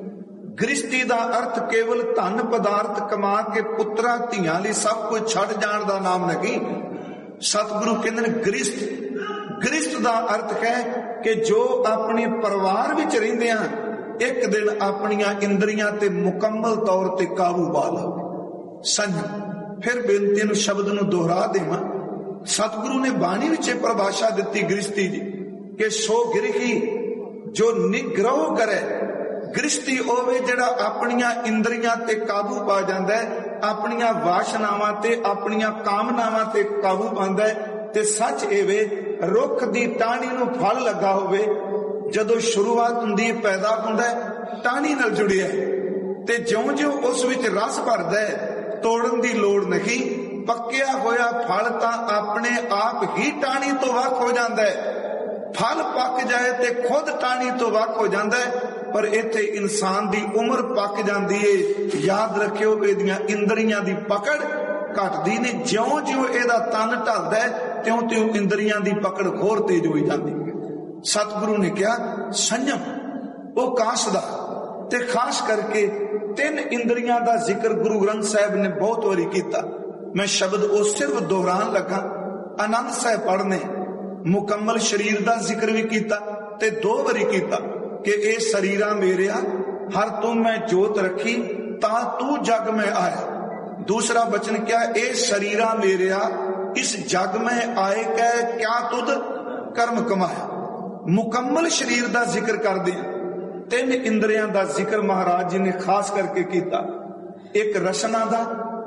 ਗ੍ਰਸਤੀ ਦਾ ਅਰਥ ਕੇਵਲ ਧਨ ਪਦਾਰਥ ਕਮਾ ਕੇ ਪੁੱਤਰਾਂ ਧੀਆਂ ਲਈ ਸਭ ਕੁਝ ਛੱਡ ਜਾਣ ਦਾ ਨਾਮ ਨਹੀਂ। ਸਤਿਗੁਰੂ ਕਹਿੰਦੇ ਨੇ ਗ੍ਰਸਤ ਗ੍ਰਸਤ ਦਾ ਅਰਥ ਹੈ ਕਿ ਜੋ ਆਪਣੇ ਪਰਿਵਾਰ ਵਿੱਚ ਰਹਿੰਦੇ ਆ ਇੱਕ ਦਿਨ ਆਪਣੀਆਂ ਇੰਦਰੀਆਂ ਤੇ ਮੁਕੰਮਲ ਤੌਰ ਤੇ ਕਾਬੂ ਪਾ ਲਓ। ਸੰਜਮ। ਫਿਰ ਬੇਨਤੀ ਨੂੰ ਸ਼ਬਦ ਨੂੰ ਦੁਹਰਾ ਦੇਵਾਂ। ਸਤਿਗੁਰੂ ਨੇ ਬਾਣੀ ਵਿੱਚ ਪਰਿਭਾਸ਼ਾ ਦਿੱਤੀ ਗ੍ਰਸਤੀ ਦੀ ਕਿ ਸੋ ਗਿਰਹੀ ਜੋ ਨਿਗ੍ਰਹ ਕਰੇ। ਗ੍ਰਸਤੀ ਹੋਵੇ ਜਿਹੜਾ ਆਪਣੀਆਂ ਇੰਦਰੀਆਂ ਤੇ ਕਾਬੂ ਪਾ ਜਾਂਦਾ ਹੈ, ਆਪਣੀਆਂ ਵਾਸ਼ਨਾਵਾਂ ਤੇ ਆਪਣੀਆਂ ਕਾਮਨਾਵਾਂ ਤੇ ਕਾਬੂ ਪਾਉਂਦਾ ਹੈ। ਤੇ ਸੱਚ ਇਹ ਵੇ, ਰੁੱਖ ਦੀ ਟਾਹਣੀ ਨੂੰ ਫਲ ਲੱਗਾ ਹੋਵੇ, ਜਦੋਂ ਸ਼ੁਰੂਆਤ ਹੁੰਦੀ ਪੈਦਾ ਹੁੰਦਾ ਟਾਹਣੀ ਨਾਲ ਜੁੜਿਆ, ਤੇ ਜਿਉਂ-ਜਿਉਂ ਉਸ ਵਿੱਚ ਰਸ ਭਰਦਾ ਹੈ ਤੋੜਨ ਦੀ ਲੋੜ ਨਹੀਂ। ਪੱਕਿਆ ਹੋਇਆ ਫਲ ਤਾਂ ਆਪਣੇ ਆਪ ਹੀ ਟਾਹਣੀ ਤੋਂ ਵੱਖ ਹੋ ਜਾਂਦਾ ਹੈ। ਫਲ ਪੱਕ ਜਾਏ ਤੇ ਖੁਦ ਟਾਹਣੀ ਤੋਂ ਵੱਖ ਹੋ ਜਾਂਦਾ ਹੈ। ਪਰ ਇੱਥੇ ਇਨਸਾਨ ਦੀ ਉਮਰ ਪੱਕ ਜਾਂਦੀ ਏ। ਯਾਦ ਰੱਖਿਓ, ਇਹਦੀਆਂ ਇੰਦਰੀਆਂ ਦੀ ਪਕੜ ਘਟਦੀ ਨੇ। ਜਿਉਂ ਜਿਉਂ ਇਹਦਾ ਤਨ ਢਲਦਾ ਹੈ ਤਿਉਂ ਤਿਉਂ ਇੰਦਰੀਆਂ ਦੀ ਪਕੜ ਹੋਰ ਤੇਜ਼ ਹੋਈ ਜਾਂਦੀ ਹੈ। ਸਤਿਗੁਰੂ ਨੇ ਕਿਹਾ ਸੰਜਮ ਉਹ ਕਾਸ਼ ਦਾ, ਤੇ ਖਾਸ ਕਰਕੇ ਤਿੰਨ ਇੰਦਰੀਆਂ ਦਾ ਜ਼ਿਕਰ ਗੁਰੂ ਗ੍ਰੰਥ ਸਾਹਿਬ ਨੇ ਬਹੁਤ ਵਾਰੀ ਕੀਤਾ। ਮੈਂ ਸ਼ਬਦ ਉਹ ਸਿਰਫ ਦੁਹਰਾਉਣ ਲੱਗਾ। ਆਨੰਦ ਸਾਹਿਬ ਪੜ੍ਹਨੇ ਮੁਕੰਮਲ ਸਰੀਰ ਦਾ ਜ਼ਿਕਰ ਵੀ ਕੀਤਾ ਤੇ ਦੋ ਵਾਰੀ ਕੀਤਾ ਕਿ ਇਹ ਸਰੀਰਾ ਮੇਰਿਆ ਹਰ ਤੁਮ ਮੈਂ ਜੋਤ ਰੱਖੀ ਤਾਂ ਤੂੰ ਜਗ ਮੈਂ ਆਇਆ। दूसरा वचन क्या, ए शरीरा मेरिया इस जग में आए कह क्या तुद कर्म कमाया। मुकम्मल शरीर का जिक्र कर दिया। तीन इंद्रियां का जिक्र महाराज जी ने खास करके किया। एक रसना का,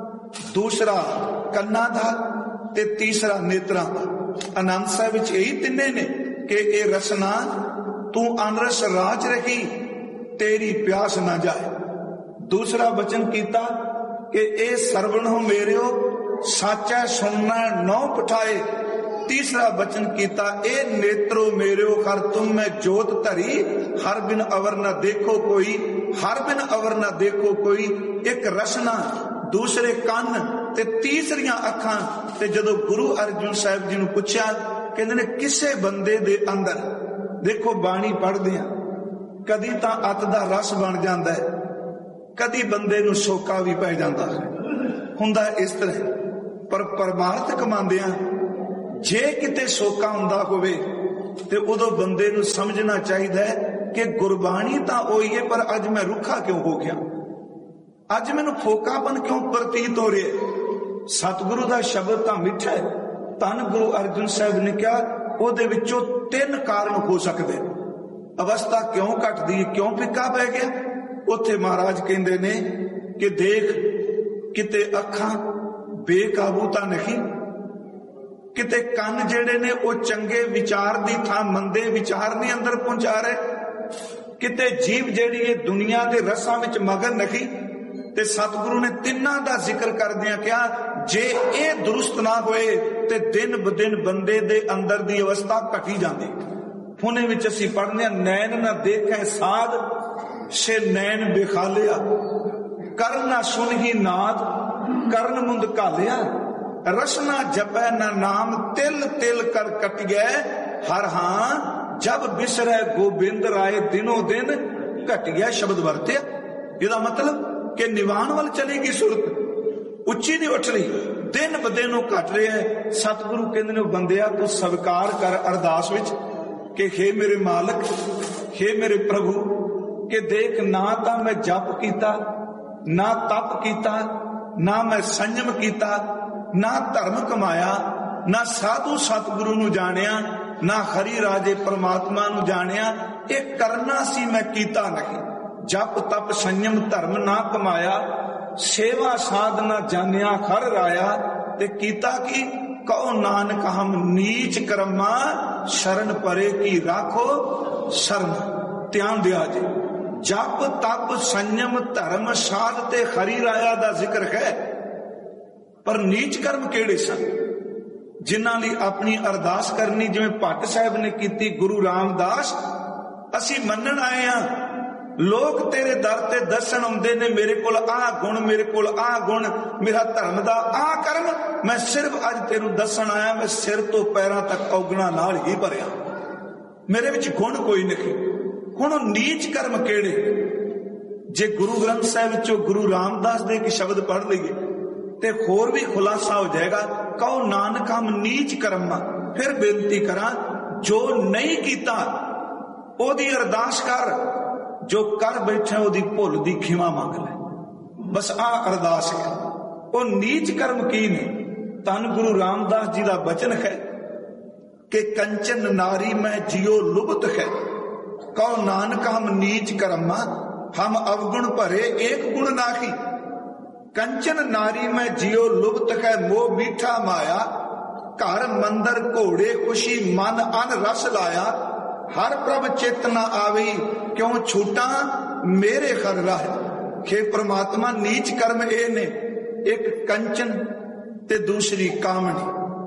दूसरा कन्ना का ते तीसरा नेत्रा का। आनंद साहिब विच यही तिन्ने ने कि ए रसना तू अनरस राज रही तेरी प्यास ना जाए। दूसरा वचन किया कि ए सरवण हो मेरे हो साचा सुनना नौ पठाए। तीसरा वचन किया ए नेत्रो मेरे हो हर तुम में जोत धरी हर बिन अवर न देखो कोई, हर बिन अवर न देखो कोई। एक रसना, दूसरे कन ते तीसरियां अखां। ते जदों गुरु अर्जन साहिब जी नूं पुछया कहंदे ने किसे बंदे दे अंदर, देखो बाणी पढ़दे आ कदी तां अत दा रस बन जांदा है, कदी बंदे नूं सोका भी पै जांदा है, हुंदा इस तरह। पर परमार्थ कमांदियां जे किते सोका हुंदा होवे ते उदों बंदे नूं समझना चाहिदा है कि गुरबाणी तां होई है पर अज मैं रुखा क्यों हो गया, अज मैनूं फोकापन क्यों प्रतीत हो रहा है। सतगुरु दा शब्द तां मिठा है। धन गुरु अर्जन साहिब ने कहा ਉਹਦੇ ਵਿੱਚੋਂ ਤਿੰਨ ਕਾਰਨ ਹੋ ਸਕਦੇ। ਅਵਸਥਾ ਕਿਉਂ ਘਟਦੀ ਹੈ, ਕਿਉਂ ਫਿੱਕਾ ਪੈ ਗਿਆ। ਉੱਥੇ ਮਹਾਰਾਜ ਕਹਿੰਦੇ ਨੇ ਕਿ ਦੇਖ ਕਿਤੇ ਅੱਖਾਂ ਬੇਕਾਬੂ ਤਾਂ ਨਹੀਂ, ਕਿਤੇ ਕੰਨ ਜਿਹੜੇ ਨੇ ਉਹ ਚੰਗੇ ਵਿਚਾਰ ਦੀ ਥਾਂ ਮੰਦੇ ਵਿਚਾਰ ਨਹੀਂ ਅੰਦਰ ਪਹੁੰਚਾ ਰਹੇ, ਕਿਤੇ ਜੀਵ ਜਿਹੜੀ ਹੈ ਦੁਨੀਆ ਦੇ ਰਸਾਂ ਵਿੱਚ ਮਗਨ ਨਹੀਂ। ਤੇ ਸਤਿਗੁਰੂ ਨੇ ਤਿੰਨਾਂ ਦਾ ਜ਼ਿਕਰ ਕਰਦਿਆਂ ਕਿਹਾ ਜੇ ਇਹ ਦੁਰਸਤ ਨਾ ਹੋਏ ਤੇ ਦਿਨ ਬ ਦਿਨ ਬੰਦੇ ਦੇ ਅੰਦਰ ਦੀ ਅਵਸਥਾ ਘਟੀ ਜਾਂਦੀ। ਹੁਣੇ ਵਿੱਚ ਅਸੀਂ ਪੜ੍ਹਦੇ ਹਾਂ ਨੈਣ ਨਾ ਦੇਖੈ ਸਾਧ ਸੇ ਨੈਣ ਬੇਖਾਲਿਆ, ਕਰਨ ਨਾ ਸੁਣਹੀ ਨਾਦ ਕਰਨ ਮੁੰਦ ਘਾਲਿਆ, ਰਸਨਾ ਜਪੈ ਨਾ ਨਾਮ ਤਿਲ ਤਿਲ ਕਰ ਕਟਿਐ, ਹਰ ਹਾਂ ਜਬ ਬਿਸਰੈ ਗੋਬਿੰਦ ਰਾਏ ਦਿਨੋ ਦਿਨ ਘਟਿਆ। ਸ਼ਬਦ ਵਰਤਿਆ। ਇਹਦਾ ਮਤਲਬ ਕਿ ਨਿਵਾਨ ਵੱਲ ਚਲੇਗੀ ਸੁਰਤ, ਉੱਚੀ ਨਹੀਂ ਉੱਠ ਰਹੀ, ਦਿਨ ਬ ਦਿਨ ਉਹ ਘਟ ਰਿਹਾ ਹੈ। ਸਤਿਗੁਰੂ ਕਹਿੰਦੇ ਨੇ ਬੰਦਿਆ ਤੂੰ ਸਵੀਕਾਰ ਕਰ ਅਰਦਾਸ ਵਿੱਚ ਕਿ ਹੇ ਮੇਰੇ ਮਾਲਕ, ਹੇ ਮੇਰੇ ਪ੍ਰਭੂ, ਕਿ ਦੇਖ ਨਾ ਤਾਂ ਮੈਂ ਜਪ ਕੀਤਾ, ਨਾ ਤਪ ਕੀਤਾ, ਨਾ ਮੈਂ ਸੰਜਮ ਕੀਤਾ, ਨਾ ਧਰਮ ਕਮਾਇਆ, ਨਾ ਸਾਧੂ ਸਤਿਗੁਰੂ ਨੂੰ ਜਾਣਿਆ, ਨਾ ਹਰੀ ਰਾਜੇ ਪਰਮਾਤਮਾ ਨੂੰ ਜਾਣਿਆ। ਇਹ ਕਰਨਾ ਸੀ ਮੈਂ ਕੀਤਾ ਨਹੀਂ। ਜਪ ਤਪ ਸੰਯਮ ਧਰਮ ਨਾ ਕਮਾਇਆ, ਸੇਵਾ ਸਾਧਨਾ ਜਾਣਿਆ ਹਰ ਰਾਇਆ। ਤੇ ਕੀਤਾ ਕੀ ਕਹੋ ਨਾਨਕ ਹਮ ਨੀਚ ਕਰਮਾ शरण परे की राखो शरण। ध्यान दिया जी, जप तप संयम धर्म साध ते खरी राया दा जिक्र है, पर नीच कर्म केड़े सन जिन्हां लई अपनी अरदास करनी जिवें भट्ट साहब ने कीती, गुरु रामदास असी मन्नण आए हां, लोग तेरे दर ते दर्शन आउंदे ने, मेरे कोल आ गुण, मेरे कोल आ गुण, मेरा धर्म दा आ कर्म, मैं सिर्फ अज तेनू दसन आया, मैं सिर तो पैरां तक औगणा नाल ही भरिया, मेरे विच गुण कोई नहीं। हुण नीच कर्म केड़े? जे गुरु ग्रंथ साहिब विचों गुरु रामदास दे एक शब्द पढ़ लईए ते होर भी खुलासा हो जाएगा। कहो नानक हम नीच कर्मा। फिर बेनती करा, जो नहीं कीता ओदी अरदास कर, जो कर बैठा ओदी भुल दी खिमा मंग ले, बस आ अरदास है। ओ नीच कर्म की ने? धन गुरु रामदास जी का बचन है कि कंचन नारी में जियो लुभत है। कहो नानक हम नीच कर्मा, हम अवगुण भरे एक गुण नाखी। कंचन नारी में जियो लुभत है, मोह मीठा माया, घर मंदिर घोड़े खुशी मन अन रस लाया। हर प्रभ चेतना आवी, क्यों छूटा मेरे खर राह। हे परमात्मा, नीच कर्म ए ने, एक कंचन ते दूसरी कामनी,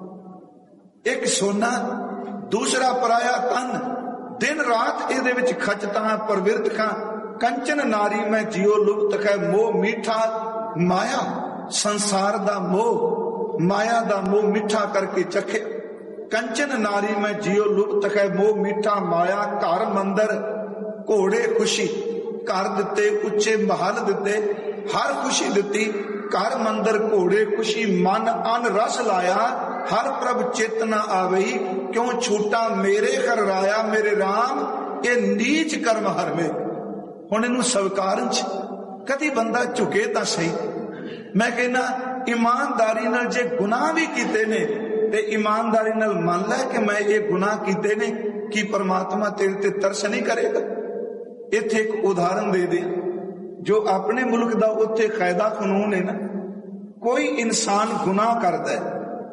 एक सोना दूसरा पराया तन, दिन रात एदे विच खचता प्रवृत्त खां। कंचन नारी में जियो लुप्त है, मोह मीठा माया, संसार दा मोह माया दा मोह मिठा करके चखे। कंचन नारी में जियो लुप्त है, मोह मीठा माया, घर मंदिर घोड़े खुशी। घर दिते उच्चे महल दिते, हर खुशी दिती, घर मंदिर घोड़े खुशी मन अन रस लाया। हर प्रभ चेतना आवई, क्यों छूटा मेरे घर राया। मेरे राम ये नीच कर्म हरवे। हुण इनू स्वीकारन च कदी बंदा झुके तां सही। मैं कहना ईमानदारी नाल जे गुनाह भी कीते ने ते ईमानदारी नाल मान लै कि मैं ये गुनाह कीते ने, कि परमात्मा तेरे ते तरस नहीं करेगा। इत्थे एक उदाहरण दे दे, जो अपने मुल्क दा उत्थे कायदा कानून है ना, कोई इंसान गुनाह करदा है,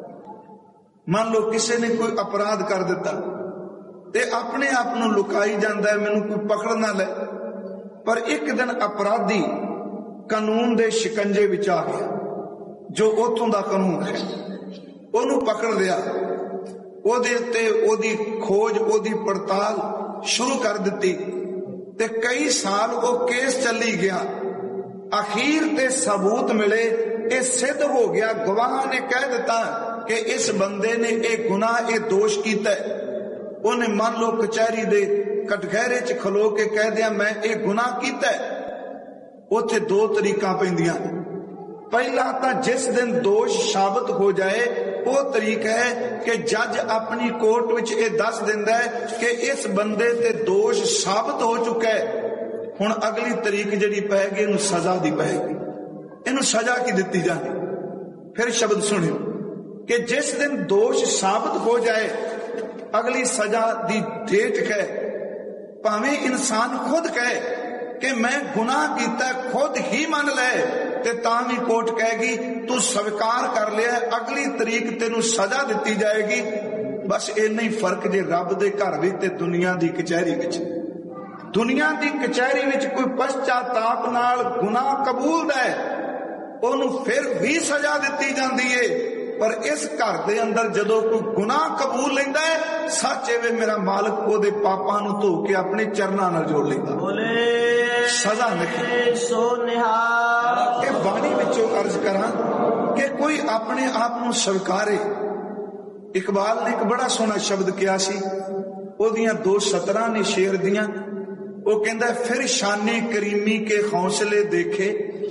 मान लो किसी ने कोई अपराध कर दिता ते अपने आप नूं लुकाई जांदा है, मैनूं कोई पकड़ ना ले। पर एक दिन अपराधी कानून दे शिकंजे विच आ गया, जो उथों दा कानून है, ओनू पकड़ लिया, ओदे उत्ते ओदी खोज ओदी पड़ताल शुरू कर दिती ते कई साल वो केस चली गया। अखीर ते सबूत मिले, ये सिद्ध हो गया, गवाह ने कह दिता कि इस बंदे ने एक गुनाह ये दोष कीता है। उन्हें मान लो कचहरी दे कटघरे च खलो के कह दिया मैं ये गुनाह कीता है। उथे दो तरीका पैंदियां, पहला तो जिस दिन दोष साबित हो जाए वो तरीका है कि जज अपनी कोर्ट विच ये दस दिंदा है कि इस बंदे ते दोष साबित हो चुका है। हुण अगली तरीक जिहड़ी पैगी इनू सजा दी पैगी, इनू सजा की दिती जाए। फिर शब्द सुनियो कि जिस दिन दोष साबित हो जाए अगली सजा दी डेट है, भावें इंसान खुद कहे कि मैं गुनाह किया, खुद ही मान ले ते तां भी कोर्ट कहेगी तू स्वीकार कर लिया, अगली तरीक तेनू सजा दी जाएगी। बस इन्ना ही फर्क जे रब दे घर विच ते दुनिया दी कचहरी विच। दुनिया दी कचहरी विच कोई पश्चाताप नाल गुनाह कबूल है, ओनू फिर भी सजा दी जाती है। पर इस घर दे अंदर जदों कोई गुनाह कबूल लेंदा है, सच एवे मेरा मालिक ओदे पापां नू धो के अपने चरनां नाल जोड़ लेंदा, सजा नहीं। सो निहाल ये बाणी विचों अर्ज करां कि कोई अपने आप नू स्वीकारे। इकबाल ने एक बड़ा सोहना शब्द किया सी, ओदियां दो सतरां ने शेर दियां। वो कहंदा फिर शाने करीमी के हौसले देखे,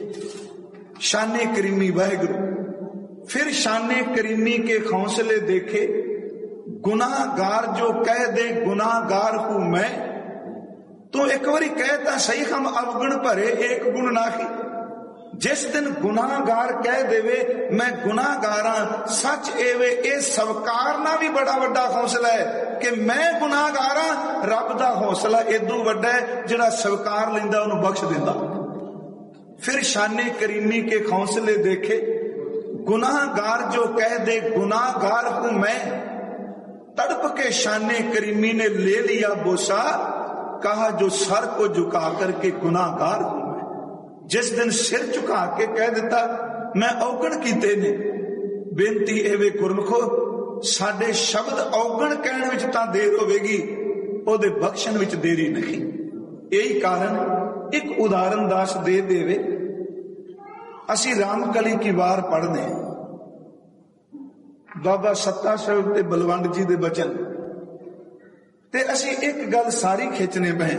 शाने करीमी वाहिगुरू, फिर शाने करीमी के हौसले देखे, गुनाहगार जो कह दे गुनाहगार हूं मैं। तो एक बारी कहता सही हम अवगुण भरे एक गुण नाखी। जिस दिन गुनाहगार कह देवे मैं गुनाहगार हां, सच एवे ए स्वीकारना भी बड़ा वड्डा हौसला है कि मैं गुनाहगार हां। रब दा हौसला एदू वड्डा है जिहड़ा स्वीकार लैंदा ओनू बख्श दिंदा। फिर शाने करीमी के हौसले देखे, गुनाहगार जो कह दे गुनाहगार हूं मैं। तड़प के शाने करीमी ने ले लिया बोसा, कहा जो सर को झुका करके गुनाहगार हूं मैं। जिस दिन सिर झुका के कह दिता मैं औगण कीते ने, बेनती एवे गुरमुखो साडे शब्द औगण कहण विच तां देर होवेगी, ओदे बख्शण विच देरी नहीं। यही कारण एक उदाहरण दास दे देवे। असी रामकली की वार पढ़ने, बाबा सत्ता साहिब ते बलवंड जी दे बचन ते असी एक गल सारी खिंचने पए,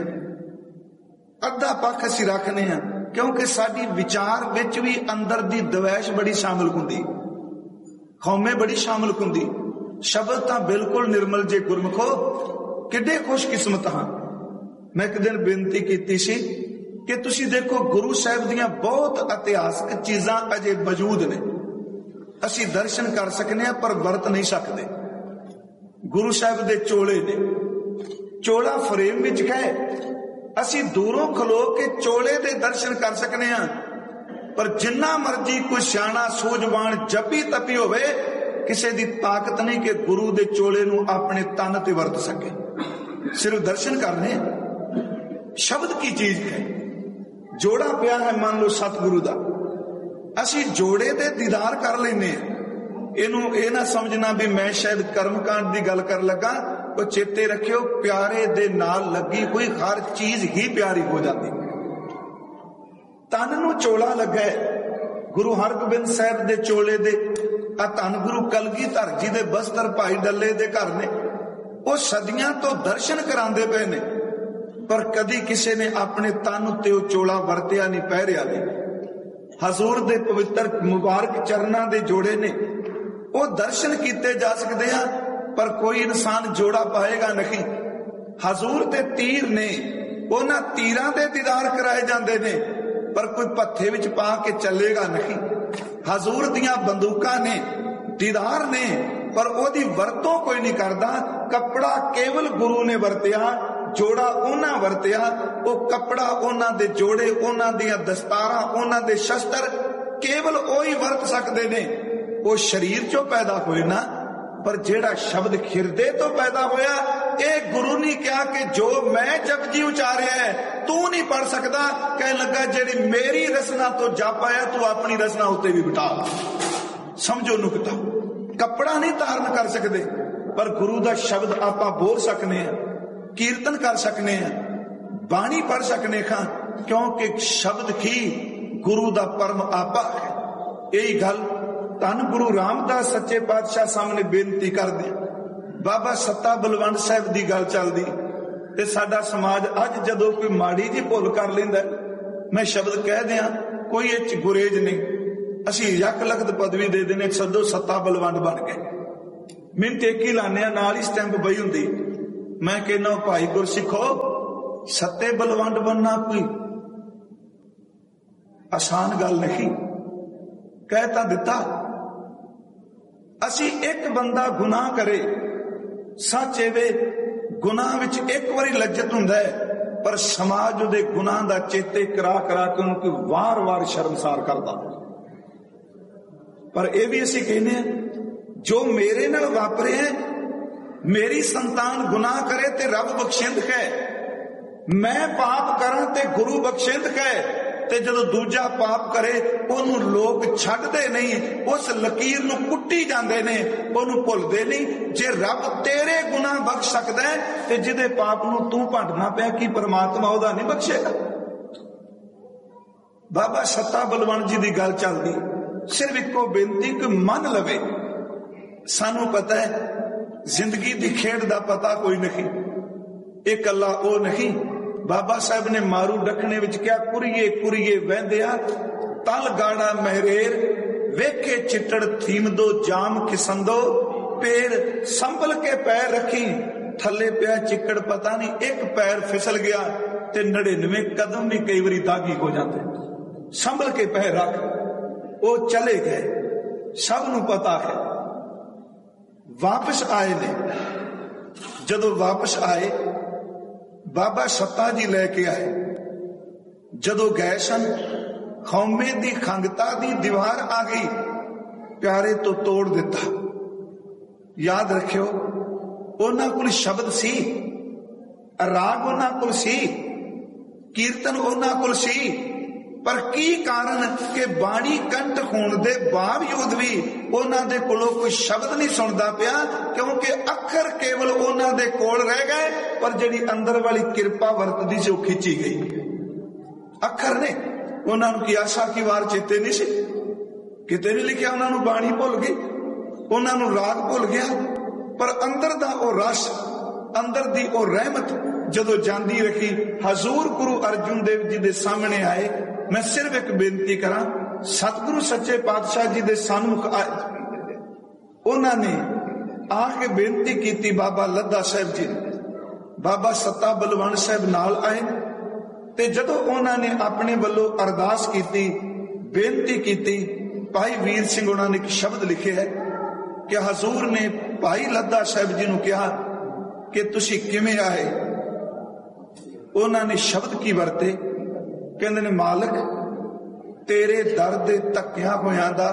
अद्धा पक्ष असी रखने हैं, क्योंकि साडी विचार विच भी अंदर दी दवैश बड़ी शामिल हुंदी, खौमे बड़ी शामिल हुंदी। शब्द तां बिल्कुल निर्मल जे गुरमुखो किड्डे खुशकिस्मत हां। मैं एक दिन बेनती कीती सी कि तुसी देखो गुरु साहिब दियां बहुत इतिहासक चीजां अजे मौजूद ने, असी दर्शन कर सकने पर वरत नहीं सकते। गुरु साहिब दे चोले ने, चोला फ्रेम विच है, असी दूरों खलो के चोले दे दर्शन कर सकने हैं, पर जिन्ना मर्जी कोई सियाणा सूझवान जपी तपी होवे, किसी दी ताकत नहीं कि गुरु दे चोले नूं अपने तन ते वरत सके। सिर्फ दर्शन करने, शब्द की चीज है। जोड़ा पिया है मान लो सतगुरु दा, असी जोड़े दे दीदार कर लेने। इनू ये ना समझना भी मैं शायद कर्मकांड की गल कर लगा, वो चेते रखियो प्यारे दे नाल लगी हुई हर चीज ही प्यारी हो जाती। तन नू चोला लगा गुरु हरगोबिंद साहब दे चोले दे, धन गुरु कलगीधर जी दे बस्तर भाई डल्ले दे घर ने, वो सदियां तो दर्शन करांदे पे ने, पर कदी किसी ने अपने तन उत्ते वो चोला वरतिया नहीं, पहरिया नहीं। हजूर दे पवित्र मुबारक चरणा दे जोड़े ने, वो दर्शन किए जा सकते हैं, पर कोई इंसान जोड़ा पाएगा नहीं। हजूर दे तीर ने, उन्हां तीरां दे दीदार कराए जाते ने, पर कोई भत्थे विच पा के चलेगा नहीं। हजूर दियां बंदूकां ने, दीदार ने, पर ओदी वरतों कोई नहीं करता। कपड़ा केवल गुरु ने वरतिया, जोड़ा उन्हां वरतिया। वो कपड़ा उन्हां दे जोड़े, उन्हां दियां दस्तारां, उन्हां दे शस्त्र केवल ओही वरत सकते ने। वो शरीर चो पैदा होए ना, पर जेड़ा शब्द खिरदे तो पैदा होया, ये गुरु ने कहा कि जो मैं जपजी उचारिया है तू नहीं पढ़ सकता। कह लगा जेड़ी मेरी रसना तो जप आया, तू अपनी रसना उत्ते भी बिठा। समझो नुकता, कपड़ा नहीं धारण कर सकते, पर गुरु का शब्द आपां बोल सकने हैं, कीर्तन कर सकने हैं, बाणी पढ़ सकने खां, क्योंकि शब्द ही गुरु का परम आपा है। यही गल धन गुरु रामदास सच्चे पातशाह सामने बेनती कर दी। बाबा सत्ता बलवंड साहब की गल चलदी ते साडा समाज अज जदों कोई माड़ी जी भुल कर लैंदा, मैं शब्द कह दियां, कोई इच गुरेज नहीं, असी यक लखत पदवी दे देने, सदो सत्ता बलवंड बन गए। मिन टेकी लाने नाल ही स्टैंप बई हुंदी। मैं कहना भाई गुरसिखो, सत्ते बलवंड बनना कोई आसान गल नहीं। कहता दिता, असी एक बंदा गुनाह करे, सच एवे गुनाह विच एक बारी लज्जत हुंदा है, पर समाज उहदे गुनाह दा चेते करा करा के उनको वार वार शर्मसार करदा। पर यह भी असी कहने जो मेरे नाल वापरे है, मेरी संतान गुनाह करे ते रब बख्शिंद है, मैं पाप करा ते गुरु बख्शिंद है, ते जदों दूजा पाप करे ओनू लोग छड्डदे नहीं, उस लकीर नू कुट्टी जांदे ने, ओनू भुलदे नहीं। जे रब तेरे गुनाह बख्श सकदा है ते जिहदे पाप नू तू भंडना पिया, की परमात्मा ओहदा नहीं बख्शेगा? बाबा सत्ता बलवंड जी की गल चलदी, सिर्फ इको बेनती कि मन लवे। सानू पता है जिंदगी की खेड का पता कोई नहीं, एक कला ओ नहीं। बाबा साहब ने मारू डखने विच क्या, कुरिए कुरिए वहंदिया तल गाड़ा महरेर, वेखे चिट्टड़ थीमदो जाम खिसंदो, पैर संभल के पैर रखी, थले पिया चिक्कड़ पता नहीं, एक पैर फिसल गया ते नड़िनवे कदम भी कई बारी दागी हो जाते। संभल के पैर रख, वो चले गए, सब नू पता है। वापस आए ने, जदों वापस आए बाबा सत्ता जी लेके आए, जदों गए सन खौमे दी खंगता दी दीवार आ गई, प्यारे तो तोड़ दिता। याद रखियो ਉਹਨਾਂ ਕੋਲ ਸ਼ਬਦ ਸੀ, ਰਾਗ ਉਹਨਾਂ ਕੋਲ ਸੀ, ਕੀਰਤਨ ਉਹਨਾਂ ਕੋਲ ਸੀ, ਪਰ ਕੀ ਕਾਰਨ ਕਿ ਬਾਣੀ ਕੰਠ ਹੋਣ ਦੇ ਬਾਵਜੂਦ ਵੀ ਉਹਨਾਂ ਦੇ ਕੋਲੋਂ ਕੋਈ ਸ਼ਬਦ ਨਹੀਂ ਸੁਣਦਾ ਪਿਆ, ਕਿਉਂਕਿ ਅੱਖਰ ਕੇਵਲ ਉਹਨਾਂ ਦੇ ਕੋਲ ਰਹਿ ਗਏ, ਪਰ ਜਿਹੜੀ ਅੰਦਰ ਵਾਲੀ ਕਿਰਪਾ ਵਰਤਦੀ ਸੀ ਉਹ ਖਿੱਚੀ ਗਈ। ਅੱਖਰ ਨੇ ਉਹਨਾਂ ਨੂੰ ਕੀ ਆਸਾ ਕੀ ਵਾਰ ਚੇਤੇ ਨਹੀਂ ਸੀ, ਕਿਤੇ ਨਹੀਂ ਲਿਖਿਆ ਉਹਨਾਂ ਨੂੰ ਬਾਣੀ ਭੁੱਲ ਗਈ, ਉਹਨਾਂ ਨੂੰ ਰਾਗ ਭੁੱਲ ਗਿਆ, ਪਰ ਅੰਦਰ ਦਾ ਉਹ ਰਸ, ਅੰਦਰ ਦੀ ਉਹ ਰਹਿਮਤ ਜਦੋਂ ਜਾਂਦੀ ਰਹੀ। ਹਜ਼ੂਰ ਗੁਰੂ ਅਰਜੁਨ ਦੇਵ ਜੀ ਦੇ ਸਾਹਮਣੇ ਆਏ। ਮੈਂ ਸਿਰਫ ਇੱਕ ਬੇਨਤੀ ਕਰਾਂ, ਸਤਿਗੁਰੂ ਸੱਚੇ ਪਾਤਸ਼ਾਹ ਜੀ ਦੇ ਸਨਮੁਖ ਆਏ, ਉਹਨਾਂ ਨੇ ਆ ਕੇ ਬੇਨਤੀ ਕੀਤੀ ਬਾਬਾ ਲੱਦਾ ਸਾਹਿਬ ਜੀ, ਬਾਬਾ ਸੱਤਾ ਬਲਵੰਡ ਸਾਹਿਬ ਨਾਲ ਆਏ, ਤੇ ਜਦੋਂ ਉਹਨਾਂ ਨੇ ਆਪਣੇ ਵੱਲੋਂ ਅਰਦਾਸ ਕੀਤੀ, ਬੇਨਤੀ ਕੀਤੀ, ਭਾਈ ਵੀਰ ਸਿੰਘ ਉਹਨਾਂ ਨੇ ਇੱਕ ਸ਼ਬਦ ਲਿਖਿਆ ਹੈ ਕਿ ਹਜ਼ੂਰ ਨੇ ਭਾਈ ਲੱਦਾ ਸਾਹਿਬ ਜੀ ਨੂੰ ਕਿਹਾ ਕਿ ਤੁਸੀਂ ਕਿਵੇਂ ਆਏ। ਉਹਨਾਂ ਨੇ ਸ਼ਬਦ ਕੀ ਵਰਤੇ, ਕਹਿੰਦੇ ਨੇ ਮਾਲਕ ਤੇਰੇ ਦਰ ਦੇ ਧੱਕਿਆ ਹੋਇਆਂ ਦਾ,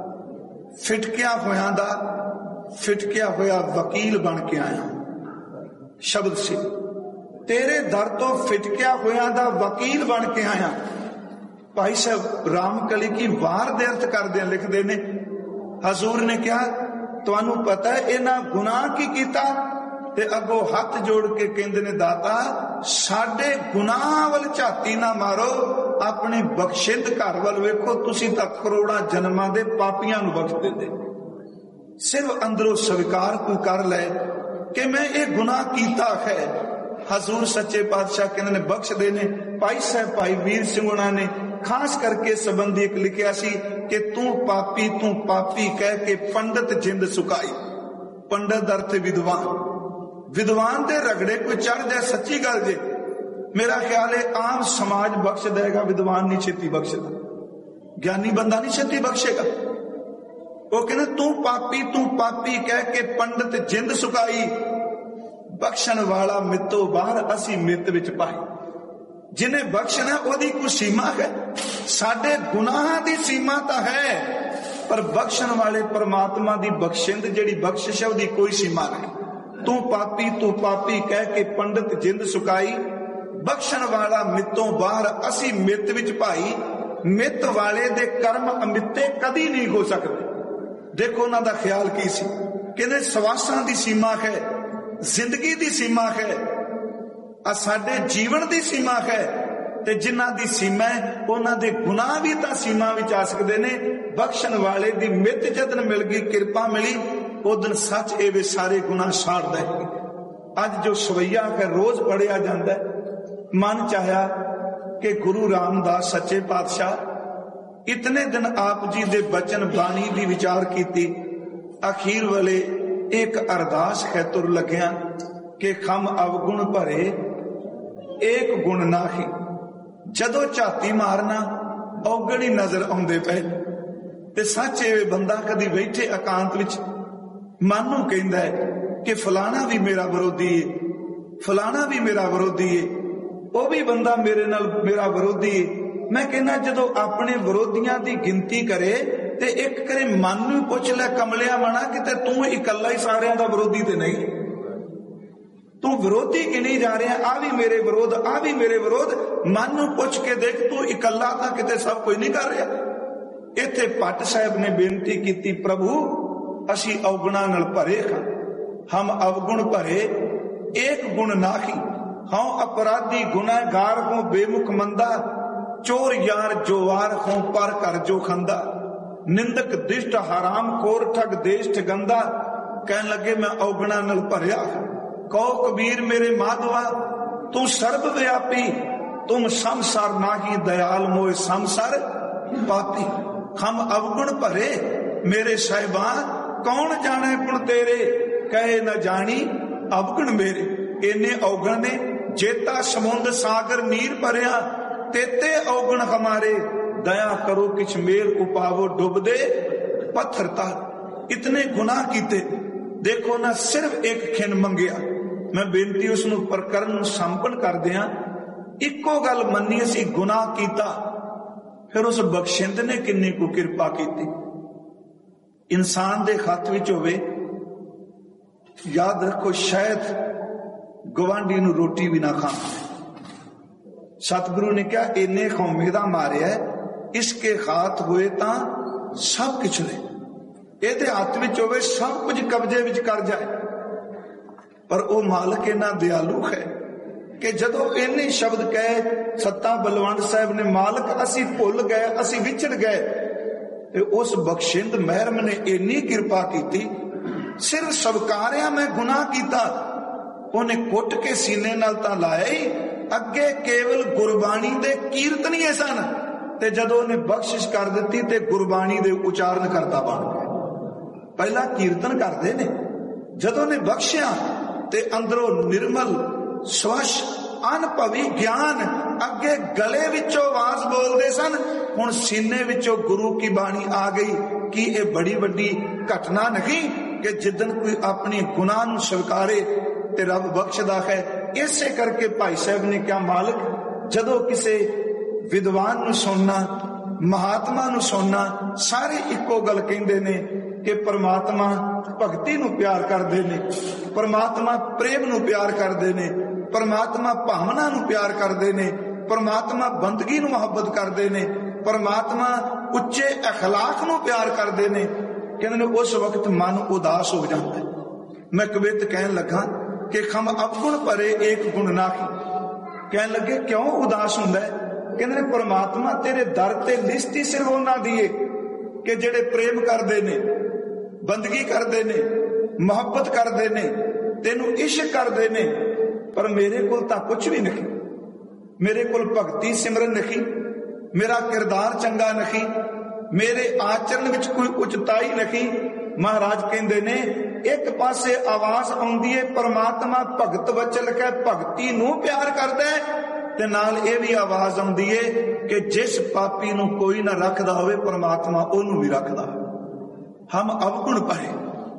ਫਿਟਕਿਆ ਹੋਇਆਂ ਦਾ, ਫਿਟਕਿਆ ਹੋਇਆ ਵਕੀਲ ਬਣ ਕੇ ਆਇਆ। ਸ਼ਬਦ ਸੀ, ਤੇਰੇ ਦਰ ਤੋਂ ਫਿਟਕਿਆ ਹੋਇਆਂ ਦਾ ਵਕੀਲ ਬਣ ਕੇ ਆਇਆ। ਭਾਈ ਸਾਹਿਬ ਰਾਮਕਲੀ ਕੀ ਵਾਰ ਦੇ ਅਰਥ ਕਰਦੇ ਲਿਖਦੇ ਨੇ, ਹਜ਼ੂਰ ਨੇ ਕਿਹਾ ਤੁਹਾਨੂੰ ਪਤਾ ਹੈ ਇਹਨਾਂ ਗੁਨਾਹ ਕੀ ਕੀਤਾ, ਤੇ ਅੱਗੋਂ ਹੱਥ ਜੋੜ ਕੇ ਕਹਿੰਦੇ ਨੇ ਦਾਤਾ ਸਾਡੇ ਗੁਨਾਹ ਵੱਲ ਝਾਤੀ ਨਾ ਮਾਰੋ, ਆਪਣੇ ਬਖਸ਼ਿੰਦ ਘਰ ਵੱਲ ਵੇਖੋ, ਤੁਸੀਂ ਤਾਂ ਕਰੋੜਾਂ ਜਨਮਾਂ ਦੇ ਪਾਪੀਆਂ ਨੂੰ ਬਖਸ਼ ਦਿੰਦੇ। ਸਿਰਫ ਅੰਦਰੋਂ ਸਵੀਕਾਰ ਕੋਈ ਕਰ ਲੈ ਕਿ ਮੈਂ ਇਹ ਗੁਨਾਹ ਕੀਤਾ ਹੈ। ਹਜ਼ੂਰ ਸੱਚੇ ਪਾਤਸ਼ਾਹ ਕਹਿੰਦੇ ਨੇ ਬਖਸ਼ਦੇ ਨੇ। ਭਾਈ ਸਾਹਿਬ ਭਾਈ ਵੀਰ ਸਿੰਘ ਉਹਨਾਂ ਨੇ ਖਾਸ ਕਰਕੇ ਸੰਬੰਧੀ ਇੱਕ ਲਿਖਿਆ ਸੀ ਕਿ ਤੂੰ ਪਾਪੀ ਤੂੰ ਪਾਪੀ ਕਹਿ ਕੇ ਪੰਡਤ ਜਿੰਦ ਸੁਕਾਈ। ਪੰਡਤ ਦਾ ਅਰਥ ਵਿਦਵਾਨ, ਵਿਦਵਾਨ ਦੇ ਰਗੜੇ ਕੋਈ ਚੜ ਜਾਏ, ਸੱਚੀ ਗੱਲ ਜੇ, ਮੇਰਾ ਖਿਆਲ ਹੈ ਆਮ ਸਮਾਜ ਬਖਸ਼ ਦੇਗਾ, ਵਿਦਵਾਨ ਨਹੀਂ ਛੇਤੀ ਬਖਸ਼ਦਾ, ਗਿਆਨੀ ਬੰਦਾ ਨਹੀਂ ਛੇਤੀ ਬਖਸ਼ੇਗਾ। ਉਹ ਕਹਿੰਦੇ ਤੂੰ ਪਾਪੀ ਤੂੰ ਪਾਪੀ ਕਹਿ ਕੇ ਪੰਡਤ ਜਿੰਦ ਸੁਕਾਈ, ਬਖਸ਼ਣ ਵਾਲਾ ਮਿੱਤੋਂ ਬਾਹਰ ਅਸੀਂ ਮਿੱਤ ਵਿੱਚ ਪਾਈ। ਜਿਹਨੇ ਬਖਸ਼ਣਾ ਉਹਦੀ ਕੋਈ ਸੀਮਾ ਹੈ, ਸਾਡੇ ਗੁਨਾਹਾਂ ਦੀ ਸੀਮਾ ਤਾਂ ਹੈ, ਪਰ ਬਖਸ਼ਣ ਵਾਲੇ ਪਰਮਾਤਮਾ ਦੀ ਬਖਸ਼ਿੰਦ ਜਿਹੜੀ ਬਖਸ਼ਿਸ਼ ਹੈ ਉਹਦੀ ਕੋਈ ਸੀਮਾ ਨਹੀਂ। ਤੂੰ ਪਾਪੀ ਤੂੰ ਪਾਪੀ ਕਹਿ ਕੇ ਪੰਡਤ ਜਿੰਦ ਸੁਕਾਈ, ਬਖਸ਼ਣ ਵਾਲਾ ਮਿੱਤੋਂ ਬਾਹਰ ਅਸੀਂ ਮਿੱਤ ਵਿੱਚ ਭਾਈ। ਮਿੱਤ ਵਾਲੇ ਦੇ ਕਰਮ ਅਮਿੱਤੇ ਕਦੀ ਨਹੀਂ ਹੋ ਸਕਦੇ। ਦੇਖੋ ਉਹਨਾਂ ਦਾ ਖਿਆਲ ਕੀ ਸੀ, ਕਹਿੰਦੇ ਸਵਾਸਾਂ ਦੀ ਸੀਮਾ ਹੈ, ਜ਼ਿੰਦਗੀ ਦੀ ਸੀਮਾ ਹੈ, ਆ ਸਾਡੇ ਜੀਵਨ ਦੀ ਸੀਮਾ ਹੈ, ਤੇ ਜਿਨ੍ਹਾਂ ਦੀ ਸੀਮਾ ਹੈ ਉਹਨਾਂ ਦੇ ਗੁਨਾਹ ਵੀ ਤਾਂ ਸੀਮਾ ਵਿੱਚ ਆ ਸਕਦੇ ਨੇ। ਬਖਸ਼ਣ ਵਾਲੇ ਦੀ ਮਿੱਤ ਜਦਨ ਮਿਲ ਗਈ, ਕਿਰਪਾ ਮਿਲੀ, ਉਹ ਦਿਨ ਸੱਚ ਇਹ ਵੇ ਸਾਰੇ ਗੁਨਾਹ ਛਾੜਦਾ ਹੈ। ਅੱਜ ਜੋ ਸਵਈਆ ਹੈ ਰੋਜ਼ ਪੜਿਆ ਜਾਂਦਾ ਹੈ। ਮਨ ਚਾਹਿਆ ਕਿ ਗੁਰੂ ਰਾਮਦਾਸ ਸੱਚੇ ਪਾਤਸ਼ਾਹ ਇਤਨੇ ਦਿਨ ਆਪ ਜੀ ਦੇ ਬਚਨ ਬਾਣੀ ਦੀ ਵਿਚਾਰ ਕੀਤੀ, ਅਖੀਰ ਵੇਲੇ ਇੱਕ ਅਰਦਾਸ ਹੈ ਤੁਰ ਲੱਗਿਆ ਕਿ ਖਮ ਅਵਗੁਣ ਭਰੇ ਏਕ ਗੁਣ ਨਾਹੀ। ਜਦੋਂ ਝਾਤੀ ਮਾਰਨਾ ਔਗਣੀ ਨਜ਼ਰ ਆਉਂਦੇ ਪਏ, ਤੇ ਸੱਚ ਇਹ ਬੰਦਾ ਕਦੀ ਬੈਠੇ ਇਕਾਂਤ ਵਿੱਚ ਮਨ ਨੂੰ ਕਹਿੰਦਾ ਹੈ ਕਿ ਫਲਾਣਾ ਵੀ ਮੇਰਾ ਵਿਰੋਧੀ ਏ, ਫਲਾਣਾ ਵੀ ਮੇਰਾ ਵਿਰੋਧੀ ਏ, ਉਹ ਵੀ ਬੰਦਾ ਮੇਰੇ ਨਾਲ ਮੇਰਾ ਵਿਰੋਧੀ ਏ। ਮੈਂ ਕਹਿੰਦਾ ਜਦੋਂ ਆਪਣੇ ਵਿਰੋਧੀਆਂ ਦੀ ਗਿਣਤੀ ਕਰੇ ਤੇ ਇੱਕ ਕਰੇ ਮਨ ਨੂੰ ਪੁੱਛ ਲੈ ਕਮਲਿਆ ਮਣਾ, ਕਿਤੇ ਤੂੰ ਇਕੱਲਾ ਹੀ ਸਾਰਿਆਂ ਦਾ ਵਿਰੋਧੀ ਤੇ ਨਹੀਂ, ਤੂੰ ਵਿਰੋਧੀ ਗਿਣੀ ਜਾ ਰਿਹਾ, ਆ ਵੀ ਮੇਰੇ ਵਿਰੋਧ ਆ ਵੀ ਮੇਰੇ ਵਿਰੋਧ। ਮਨ ਨੂੰ ਪੁੱਛ ਕੇ ਦੇਖ, ਤੂੰ ਇਕੱਲਾ ਤਾਂ ਕਿਤੇ ਸਭ ਕੁਝ ਨਹੀਂ ਕਰ ਰਿਹਾ। ਇੱਥੇ ਭੱਟ ਸਾਹਿਬ ਨੇ ਬੇਨਤੀ ਕੀਤੀ, ਪ੍ਰਭੂ ਅਸੀਂ ਔਗੁਣਾ ਨਾਲ ਭਰੇ ਹਾਂ, ਹਮ ਅਵਗੁਣ ਭਰੇ ਏਕ ਗੁਣ ਨਾਹੀ। ਹਉ ਅਪਰਾਧੀ ਗੁਨਾਹਗਾਰ ਹੋ ਬੇਮੁਖ ਮੰਦਾ, ਚੋਰ ਯਾਰ ਜੋਵਾਰ ਹੋ ਪਰ ਕਰ ਜੋ ਖੰਦਾ। ਨਿੰਦਕ ਦਿਸ਼ਟ ਹਰਾਮ ਖੋਰ ਠਗ ਦੇਸ਼ ਗੰਦਾ। ਕਹਿਣ ਲੱਗੇ ਮੈਂ ਔਗੁਣਾ ਨਾਲ ਭਰਿਆ। ਕਹੋ ਕਬੀਰ ਮੇਰੇ ਮਾਧਵਾ ਤੂੰ ਸਰਬ ਵਿਆਪੀ, ਤੁਮ ਸੰਸਾਰ ਨਾਹੀ ਦਇਆਲ ਮੋਏ ਸੰਸਾਰ ਪਾਪੀ। ਹਮ ਅਵਗੁਣ ਭਰੇ ਮੇਰੇ ਸਾਹਿਬਾਂ, ਕੌਣ ਜਾਣੇ ਗੁਣ ਤੇਰੇ, ਕਹੇ ਨਾ ਜਾਣੀ ਅਵਗੁਣ ਮੇਰੇ। ਇੰਨੇ ਔਗਣ ਨੇ, ਜੇਤਾ ਸਮੁੰਦ ਸਾਗਰ ਨੀਰ ਭਰਿਆ, ਤੇਤੇ ਔਗਣ ਹਮਾਰੇ, ਦਇਆ ਕਰੋ ਕਿਛ ਮੇਰ ਉਪਾਵੋ ਡੁੱਬਦੇ ਪੱਥਰ ਤਾ। ਇਤਨੇ ਗੁਨਾਹ ਕੀਤੇ, ਦੇਖੋ ਨਾ ਸਿਰਫ ਇੱਕ ਖਿੰਨ ਮੰਗਿਆ। ਮੈਂ ਬੇਨਤੀ ਉਸ ਨੂੰ ਪ੍ਰਕਰਨ ਨੂੰ ਸੰਪਨ ਕਰਦੇ ਹਾਂ, ਇੱਕੋ ਗੱਲ ਮੰਨੀ ਅਸੀਂ ਗੁਨਾਹ ਕੀਤਾ, ਫਿਰ ਉਸ ਬਖਸ਼ਿੰਦ ਨੇ ਕਿੰਨੀ ਕੁ ਕਿਰਪਾ ਕੀਤੀ। ਇਨਸਾਨ ਦੇ ਹੱਥ ਵਿੱਚ ਹੋਵੇ याद रखो शायद गवांढी नूं रोटी भी ना खाना। सतगुरु ने कहा इन्ने कौमे दा मारिया इसके हाथ हुए तां सब कुछ ने, ਇਹਦੇ ਹੱਥ ਵਿੱਚ ਹੋਵੇ सब कुछ कब्जे विच कर जाए। पर वो मालिक इन्ना दयालु है कि जदों इन्ने शब्द कहे सत्ता बलवंत साहब ने, मालिक असी भुल गए, असी विछड़ गए, ते उस बख्शिंद महरम ने इन्नी कृपा की, सिर्फ सबकारिया मैं गुनाह किया, उन्हें कुट के सीने नाल तां लाया ही, अगे केवल गुरबाणी दे कीर्तनीए सन, ते जदों ने बख्शिश कर दी ते गुरबाणी दे उचारण करता बन गए। पहला कीर्तन करते ने, जदों ने बख्शिया ते अंदरों निर्मल स्वच्छ अनभवी ज्ञान, अगे गले विचों आवाज बोलते सन, हुण सीने विचों गुरु की बाणी आ गई। कि ये बड़ी वड्डी घटना नहीं कि जिदन कोई अपनी गुनाह नूं स्वीकारे ते रब बख्शदा है। इसे करके भाई साहब ने क्या, मालिक जदों किसे विद्वान नूं सुनना, महात्मा नूं सुनना, सारे इक्को गल कहंदे ने कि परमात्मा भगती नूं प्यार करदे ने, परमात्मा प्रेम नूं प्यार करदे ने, परमात्मा भावना नूं प्यार करदे ने, परमात्मा बंदगी नूं मुहब्बत करदे ने, परमात्मा उच्चे अखलाक नूं प्यार करदे ने। कहंदे ने उस वक्त मन उदास हो जाता है। मैं कवित कहन लगा कि खम अवगुण भरे एक गुण नाही। कहन लगे क्यों उदास हुंदा है? कहंदे ने परमात्मा तेरे दर ते लिस्ट ही सिर्फ उन्हां दी है कि जेड़े प्रेम करदे ने, बंदगी करदे ने, मुहब्बत करदे ने, तेनू इश्क करदे ने। पर मेरे कोल तां कुछ भी नहीं, मेरे कोल भगती सिमरन नहीं, मेरा किरदार चंगा नहीं, मेरे आचरण विच कोई उचताई नहीं। महाराज कहंदे ने एक पासे आवाज आउंदी है परमात्मा भगत वचल के भगती नूं प्यार करदा है, ते नाल ये भी आवाज आउंदी है कि जिस पापी नूं कोई ना रखदा होवे परमात्मा ओनू भी रखदा। हम अवगुण पाए।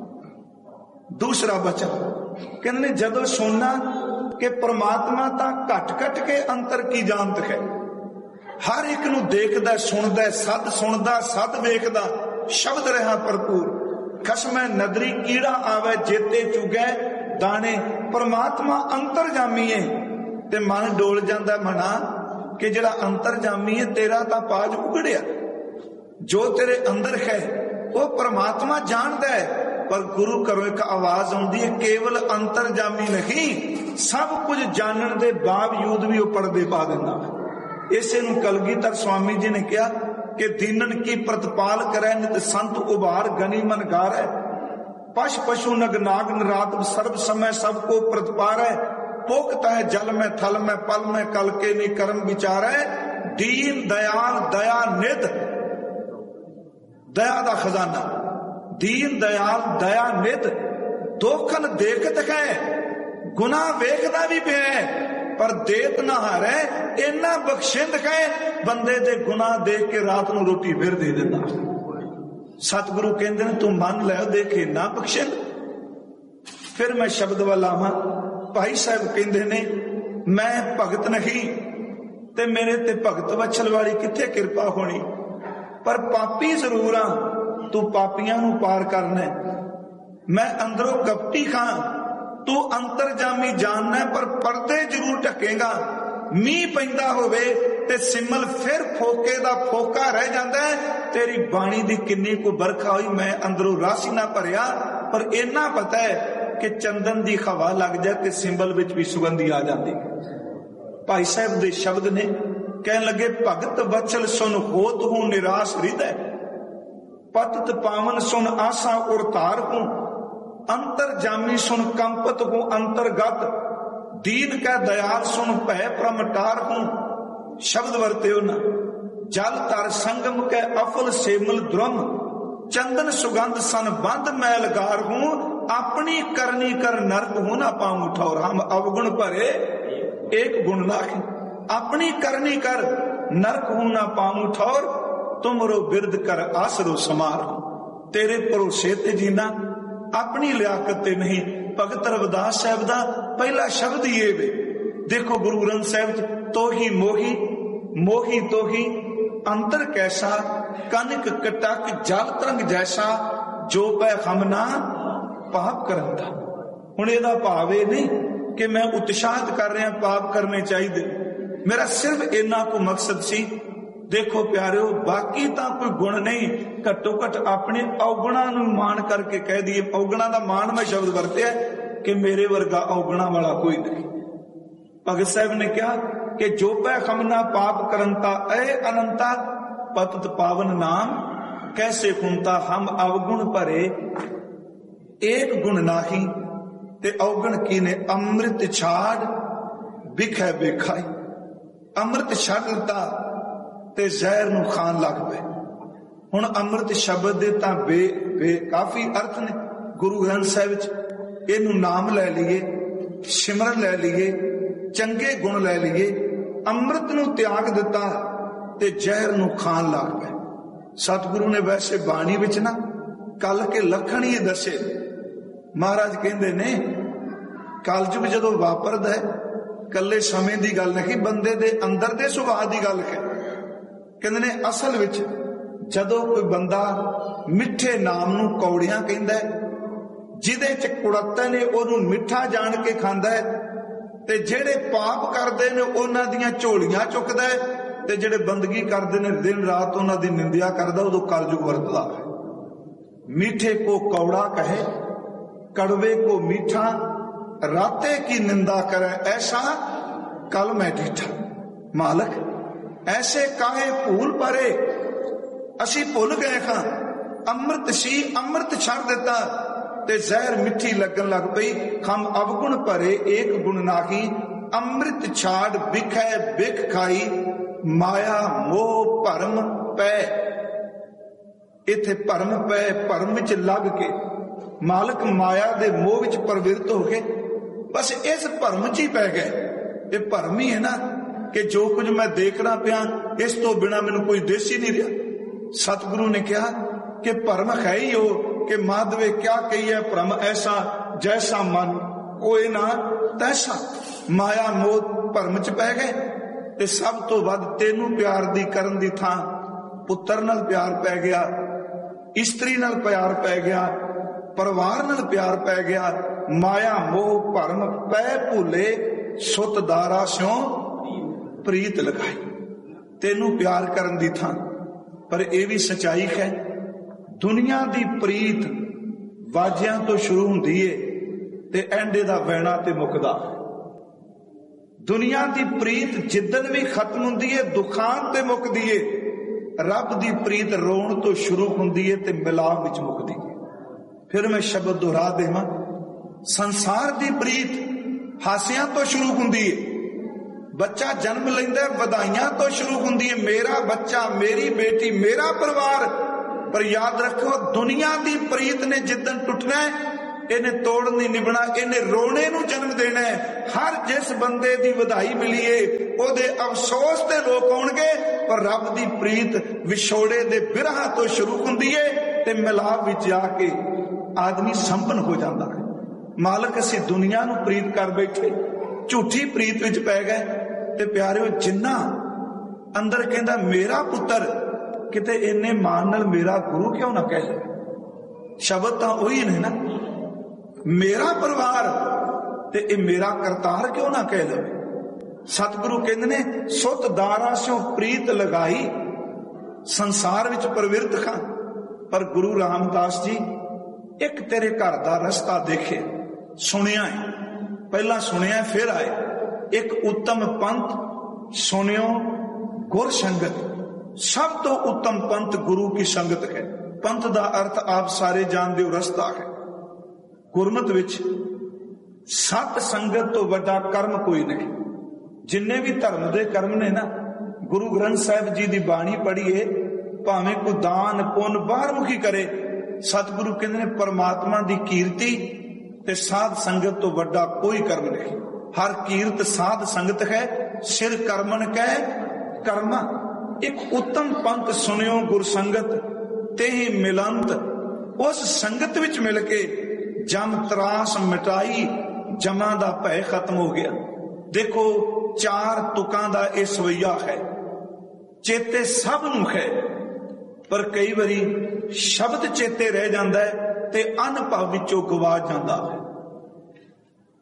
दूसरा वचन कहने जदों सुनना कि परमात्मा तां घट घट के अंतर की जानत है, हर एक नूं देखदा सुनदा, सद सुनदा सद वेखदा, शब्द रहा भरपूर। खसमै नदरी कीड़ा आवे जेते चुगै दाने। परमात्मा अंतरजामी है ते मन डोल जांदा मना कि जेड़ा अंतरजामी है तेरा तां पाज उगड़िया, जो तेरे अंदर है वो परमात्मा जानदा है। पर गुरु घरों एक आवाज आउंदी है केवल अंतरजामी नहीं, सब कुछ जानने के बावजूद भी वो पर्दे पा देना। इसे नूं कलगीधर स्वामी जी ने कहा कि दीनन की प्रतिपाल करे नित संत उबार गनी मन गार है। पश पशु नग नाग नरात सर्व समय सबको प्रतिपार है। पोकता है जल में थल में पल में कल के नी कर्म विचार है। दीन दयाल दया निध, दया दा खजाना, दीन दयाल दया निध। दोखन देखत है, गुनाह वेखदा भी पे है, पर देत ना हारे। इन्ना बख्शिंद है, बंदे दे गुनाह देख के रात नूं रोटी फिर दे देंदा। सतगुरु कहंदे ने तू मन लै देखे ना बख्शिंद। फिर मैं शब्द वाल आवां। भाई साहब कहंदे ने मैं भगत नहीं ते मेरे ते भगत वछल वाली किथे किरपा होनी, पर पापी जरूर हां, तू पापियां नूं पार करना। मैं अंदरों कपटी खां, तू अंतरजामी जानना, पर पर्दे जरूर ढकेगा। मीह पैंदा होवे ते सिमल फिर फोके दा फोका रह जांदा है। तेरी बाणी दी किन्नी को बरखा हुई, मैं अंदरों रस ना भरिया, पर इन्ना पता है कि चंदन दी हवा लग जाए ते सिंबल विच भी सुगंधी आ जाती। भाई साहब दे शब्द ने कहन लगे भगत वचल सुन होत हूं निराश हृदय, पतत पावन सुन आशा उड़तार हूं, अंतर जामी सुन कंपत हूं अंतर्गत, दीन कै दयाल सुन भय प्रमटार हूं। शब्द वरते हो ना, जल तर संगम कै अफल सेमल द्रुम, चंदन सुगंध सन बंद मैलगार हूं, अपनी करनी कर नरक हूं ना पाऊं ठौर। हम अवगुण भरे एक गुण नाखी, अपनी करनी कर नरक हूं ना पाऊं ठौर, तुमरो बिरद कर आसरो समार। तेरे भरोसे ते जीना, अपनी लियाकत ते नहीं। भगत रविदास साहब दा पहला शब्द ही ये वे। देखो गुरु ग्रंथ साहब तो ही मोही, मोही तो ही अंतर कैसा, कनक कटक जल तरंग जैसा, जो पै हमना पाप करन था। ਹੁਣ ਇਹਦਾ ਭਾਵ ਇਹ ਨਹੀਂ ਕਿ ਮੈਂ ਉਤਸ਼ਾਹਿਤ ਕਰ ਰਿਹਾ ਪਾਪ ਕਰਨੇ ਚਾਹੀਦੇ, ਮੇਰਾ ਸਿਰਫ ਇੰਨਾ ਕੋ ਮਕਸਦ ਸੀ। ਦੇਖੋ ਪਿਆਰਿਓ, ਬਾਕੀ ਤਾਂ ਕੋਈ ਗੁਣ ਨਹੀਂ, ਘੱਟੋ ਘੱਟ ਆਪਣੇ ਔਗੁਣਾਂ ਨੂੰ ਮਾਣ ਕਰਕੇ ਕਹਿ ਦਈਏ। ਔਗੁਣਾਂ ਦਾ ਮਾਣ ਮੈਂ ਸ਼ਬਦ ਵਰਤਿਆ ਕਿ ਮੇਰੇ ਵਰਗਾ ਔਗੁਣਾਂ ਵਾਲਾ ਕੋਈ ਨਹੀਂ। ਭਗਤ ਸਾਹਿਬ ਨੇ ਕਿਹਾ ਕਿ ਜੋ ਪੈ ਖਮਨਾ ਪਾਪ ਕਰੰਤਾ ਐ ਅਨੰਤਾ ਪਤਤ ਪਾਵਨ ਨਾਮ ਕੈਸੇ ਖੁੰਤਾ ਹਮ ਅਵਗੁਣ ਭਰੇ ਏਕ ਗੁਣ ਨਾਹੀ। ਤੇ ਔਗਣ ਕੀ ਨੇ? ਅੰਮ੍ਰਿਤ ਛਾੜ ਵਿਖੈ ਵੇਖਾਈ। ਅੰਮ੍ਰਿਤ ਛੱਡ ਦਿੱਤਾ ਤੇ ਜ਼ਹਿਰ ਨੂੰ ਖਾਣ ਲੱਗ ਪਏ। ਹੁਣ ਅੰਮ੍ਰਿਤ ਸ਼ਬਦ ਦੇ ਤਾਂ ਬੇ ਬੇ ਕਾਫੀ ਅਰਥ ਨੇ ਗੁਰੂ ਗ੍ਰੰਥ ਸਾਹਿਬ ਵਿੱਚ। ਇਹਨੂੰ ਨਾਮ ਲੈ ਲਈਏ, ਸਿਮਰਨ ਲੈ ਲਈਏ, ਚੰਗੇ ਗੁਣ ਲੈ ਲਈਏ। ਅੰਮ੍ਰਿਤ ਨੂੰ ਤਿਆਗ ਦਿੱਤਾ ਤੇ ਜ਼ਹਿਰ ਨੂੰ ਖਾਣ ਲੱਗ ਪਏ। ਸਤਿਗੁਰੂ ਨੇ ਵੈਸੇ ਬਾਣੀ ਵਿੱਚ ਨਾ ਕੱਲ ਕੇ ਲੱਖਣ ਹੀ ਦੱਸੇ। ਮਹਾਰਾਜ ਕਹਿੰਦੇ ਨੇ ਕਲਯੁਗ ਜਦੋਂ ਵਾਪਰਦਾ ਹੈ, ਕੱਲੇ ਸਮੇਂ ਦੀ ਗੱਲ ਨਹੀਂ, ਬੰਦੇ ਦੇ ਅੰਦਰ ਦੇ ਸੁਭਾਅ ਦੀ ਗੱਲ ਹੈ। ਕਹਿੰਦੇ ਨੇ ਅਸਲ ਵਿੱਚ ਜਦੋਂ ਕੋਈ ਬੰਦਾ ਮਿੱਠੇ ਨਾਮ ਨੂੰ ਕੌੜੀਆਂ ਕਹਿੰਦਾ ਹੈ, ਜਿਹਦੇ ਚ ਕੁੜੱਤਣ ਨੇ ਉਹਨੂੰ ਮਿੱਠਾ ਜਾਣ ਕੇ ਖਾਂਦਾ ਹੈ, ਤੇ ਜਿਹੜੇ ਪਾਪ ਕਰਦੇ ਨੇ ਉਹਨਾਂ ਦੀਆਂ ਝੋਲੀਆਂ ਚੁੱਕਦਾ ਹੈ, ਤੇ ਜਿਹੜੇ ਬੰਦਗੀ ਕਰਦੇ ਨੇ ਦਿਨ ਰਾਤ ਉਹਨਾਂ ਦੀ ਨਿੰਦਿਆ ਕਰਦਾ, ਉਦੋਂ ਕਲਯੁਗ ਵਰਤਦਾ ਹੈ। मीठे को कौड़ा कहे, कड़वे को मीठा, राते की निंदा करे, ऐसा कल मैं डीठा। मालक ऐसे काहे भूल परे, असी भुल गए खां। अमृत सी अमृत छड़ दिता ते जहर मिठी लगन लग पई। खम अवगुण भरे एक गुण नाही, अमृत छाड़ बिखै बिख खाई। माया मोह भरम पै, इथे भरम पै, भरम विच लग के मालक माया दे मोह विच प्रवृत्त हो के बस इस भरम च ही पै गए। ये भरम ही है ना कि जो कुछ मैं देखना पिया इस तो बिना मैनू कोई देश ही नहीं रहा। सतगुरु ने कहा कि भरम है ही हो कि माधवे क्या कही है, भरम ऐसा जैसा मन कोई ना तैसा। माया मोह भरम च पै गए ते सब तो वध तेनू प्यार दी करन दी थां पुत्तर नाल प्यार पै गया, इस्त्री नाल प्यार पै गया, परिवार नाल प्यार पै गया। माया मोह भरम पै भूले, सुत दारा स्यों प्रीत लगाई। तेनू प्यार करन दी थां। पर यह भी सच्चाई है, दुनिया दी प्रीत वाजियां तो शुरू हुंदी है ते एंडे दा वैणा ते मुकदा। दुनिया दी प्रीत जिद्दन भी खत्म हुंदी है, दुखां ते मुकदी है। रब दी प्रीत रोण तो शुरू हुंदी है ते मिलाप विच मुकदी है। फिर मैं शब्द दोहरा देवां, संसार दी प्रीत हासियां तो शुरू हुंदी है। बच्चा जन्म लैंदा है, वधाइयां तो शुरू हुंदी है, मेरा बच्चा, मेरी बेटी, मेरा परिवार। पर याद रखो, दुनिया दी प्रीत ने जिद्दन टुटना है, इन्हें तोड़ नहीं निभना, इन्हें रोने नू जन्म देना है। हर जिस बंदे दी वधाई मिली है ओदे अफसोस ते लोक आउणगे, पर रब दी प्रीत विछोड़े दे बिरहा तो शुरू हुंदी है ते मिलाप विच आके आदमी संपन्न हो जाता है। मालक असीं दुनिया नू प्रीत कर बैठे, झूठी प्रीत विच पै गए। ते प्यारिओ, जिन्ना अंदर कहंदा मेरा पुत्तर, किते इन्ने मान नाल मेरा गुरु क्यों ना कह ले। शब्द तां ओही ने ना, मेरा परिवार ते ए मेरा करतार क्यों ना कह ले। सतगुरु कहंदे ने सुत दारा स्यों प्रीत लगाई, संसार विच प्रवृत्त खां। पर गुरु रामदास जी एक तेरे घर दा रस्ता देखे, सुनिया है, पहला सुनिया फिर आए। एक उत्तम पंथ सुनियो गुर संगत। सब तो उत्तम पंथ गुरु की संगत है। पंथ दा अर्थ आप सारे जानदे हो, रस्ता है। गुरमत विच सत संगत तो वड्डा कर्म कोई नहीं। जिन्ने भी धर्म दे कर्म ने ना, गुरु ग्रंथ साहिब जी दी बाणी पढ़िए, भावें कोई दान पुण्य बाहर मुखी करे, सतगुरु कहंदे ने परमात्मा दी कीर्ति ते साध संगत तो वड्डा कोई कर्म नहीं। हर कीर्त साध संगत है, सिर कर्मन कह कर्मा। एक उत्तम पंथ सुनियो गुर संगत, तेहि मिलंत। उस संगत विच मिल के जम त्रास मिटाई, जमा दा भय खत्म हो गया। देखो चार तुकां दा इह सवैया है, चेते सब नूं है, पर कई बारी शब्द चेते रह जाता है ते अनुभव विचों गवा जाता है।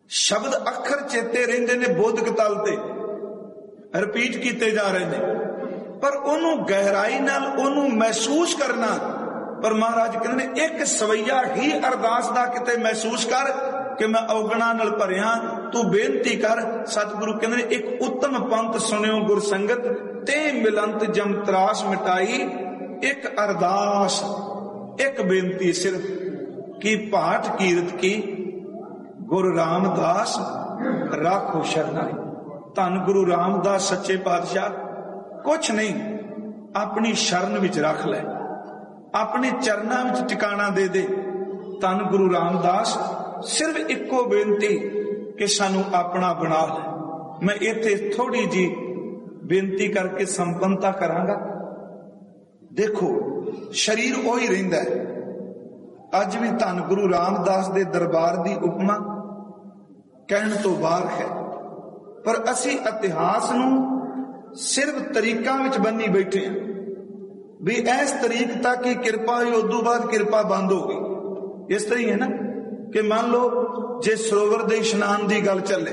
शब्द अखर चेते रहिंदे ने बोधक तल ते रिपीट किए जा रहे ने, पर ओनू गहराई नाल ओनू महसूस करना। पर महाराज कहते ने एक सवैया ही अरदास दा किते महसूस कर कि मैं औगणा नाल भरिया, तू बेनती कर। सतगुरु कहते ने एक उत्तम पंथ सुनियो गुर संगत, ते मिलंत जम त्रास मिटाई। एक अरदास, एक बेनती सिर्फ की पाठ कीरत की गुरु रामदास राखो शरणाई। धन गुरु रामदास सच्चे पातशाह कुछ नहीं, अपनी शरण विच रख ले, अपने चरणा विच टिकाणा दे दे। धन गुरु रामदास सिर्फ इको बेनती कि सानू अपना बना ले। मैं इत्थे थोड़ी जी बेनती करके संपन्नता करांगा। देखो शरीर ओही रहिंदा है। अज भी धन गुरु रामदास दे दरबार दी उपमा कहण तो बाहर है, पर असी इतिहास नू सिर्फ तरीका विच बन्नी बैठे हैं भी इस तरीक तक की किरपा हुई, उदू बाद किरपा बंद हो गई। इस तरह है ना कि मान लो जे सरोवर दे इशनान की गल चले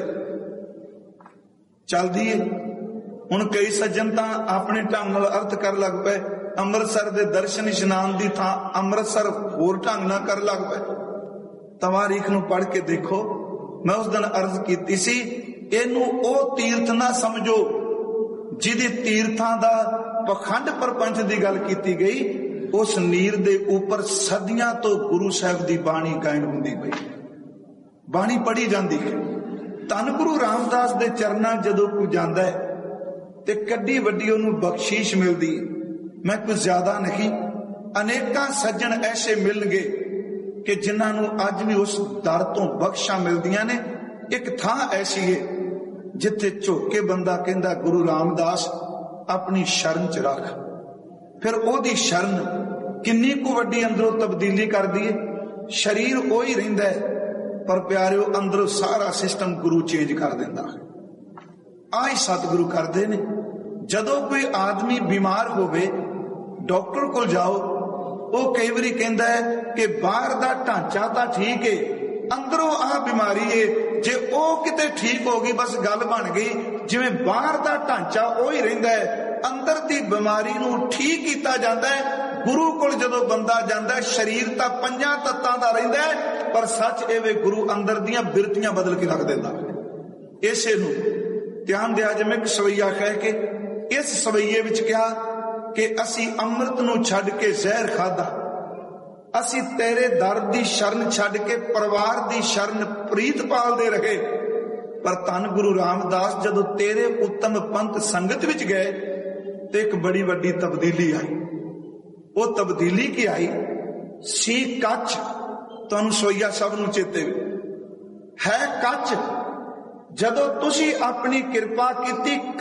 चलती है, हुण कई सज्जन तां अपने ढंग नाल अर्थ कर लग पे, अमृतसर दे दर्शन इशनान की थां अमृतसर होर ढंग नाल कर लग पे। तवारीख नू पढ़ के देखो। मैं उस दिन अर्ज की सी, इनू ओ तीर्थ ना समझो जिहदे तीर्थां दा पखंड परपंच की गल की गई। उस नीर दे ऊपर सदियां तो गुरु साहब की बाणी गायन हुंदी पई, बाणी पढ़ी जाती है। धन गुरु रामदास दे चरनां जदों कोई जांदा है ते कड्डी वड्डी उहनूं बख्शीश मिलदी है। मैं कुछ ज्यादा नहीं, अनेकां सज्जन ऐसे मिलणगे कि जिन्हां नूं अज भी उस दर तो बख्शा मिलदियां ने। एक थां ऐसी है जिथे झुक के बंदा कहंदा गुरु रामदास अपनी शरण च रख, फिर ओदी शरण किन्नी को वड्डी अंदरों तब्दीली कर दी है। शरीर ओही रहिंदा है, पर प्यारिओ अंदरों सारा सिस्टम गुरु चेंज कर दिंदा है। आई सतगुरु करदे ने। जदों कोई आदमी बीमार होवे डॉक्टर को जाओ, वो कई बारी कहता है कि बाहर दा ढांचा तो ठीक है, अंदरों आ बीमारी है। जे ओ किते ठीक हो गई बस गल बन गई। जिवें बाहर दा ढांचा ओही रहिंदा है, अंदर दी बीमारी नूं ठीक कीता जांदा है। गुरु कोल जदों बंदा जांदा है, शरीर तां पंजां तत्तां दा रहिंदा है, पर सच एवे गुरु अंदर दियां बिरतियां बदल के रख दिंदा है। इसे नूं ध्यान दिया जे मैं एक सवैया कह के इस सवैये विच कहा कि असी अमृत नूं छड्ड के जहर खादा, असी तेरे दर दी शरण छड्ड के परिवार दी शरण प्रीत पालदे रहे। पर धन गुरु रामदास जदों तेरे उत्तम पंथ संगत विच गए तो एक बड़ी वड्डी तब्दीली आई। वो तब्दीली की आई सी कच्छ। तुहानूं सोईया सब नूं चेते है कच्छ। जदों तुसी अपनी किरपा कीती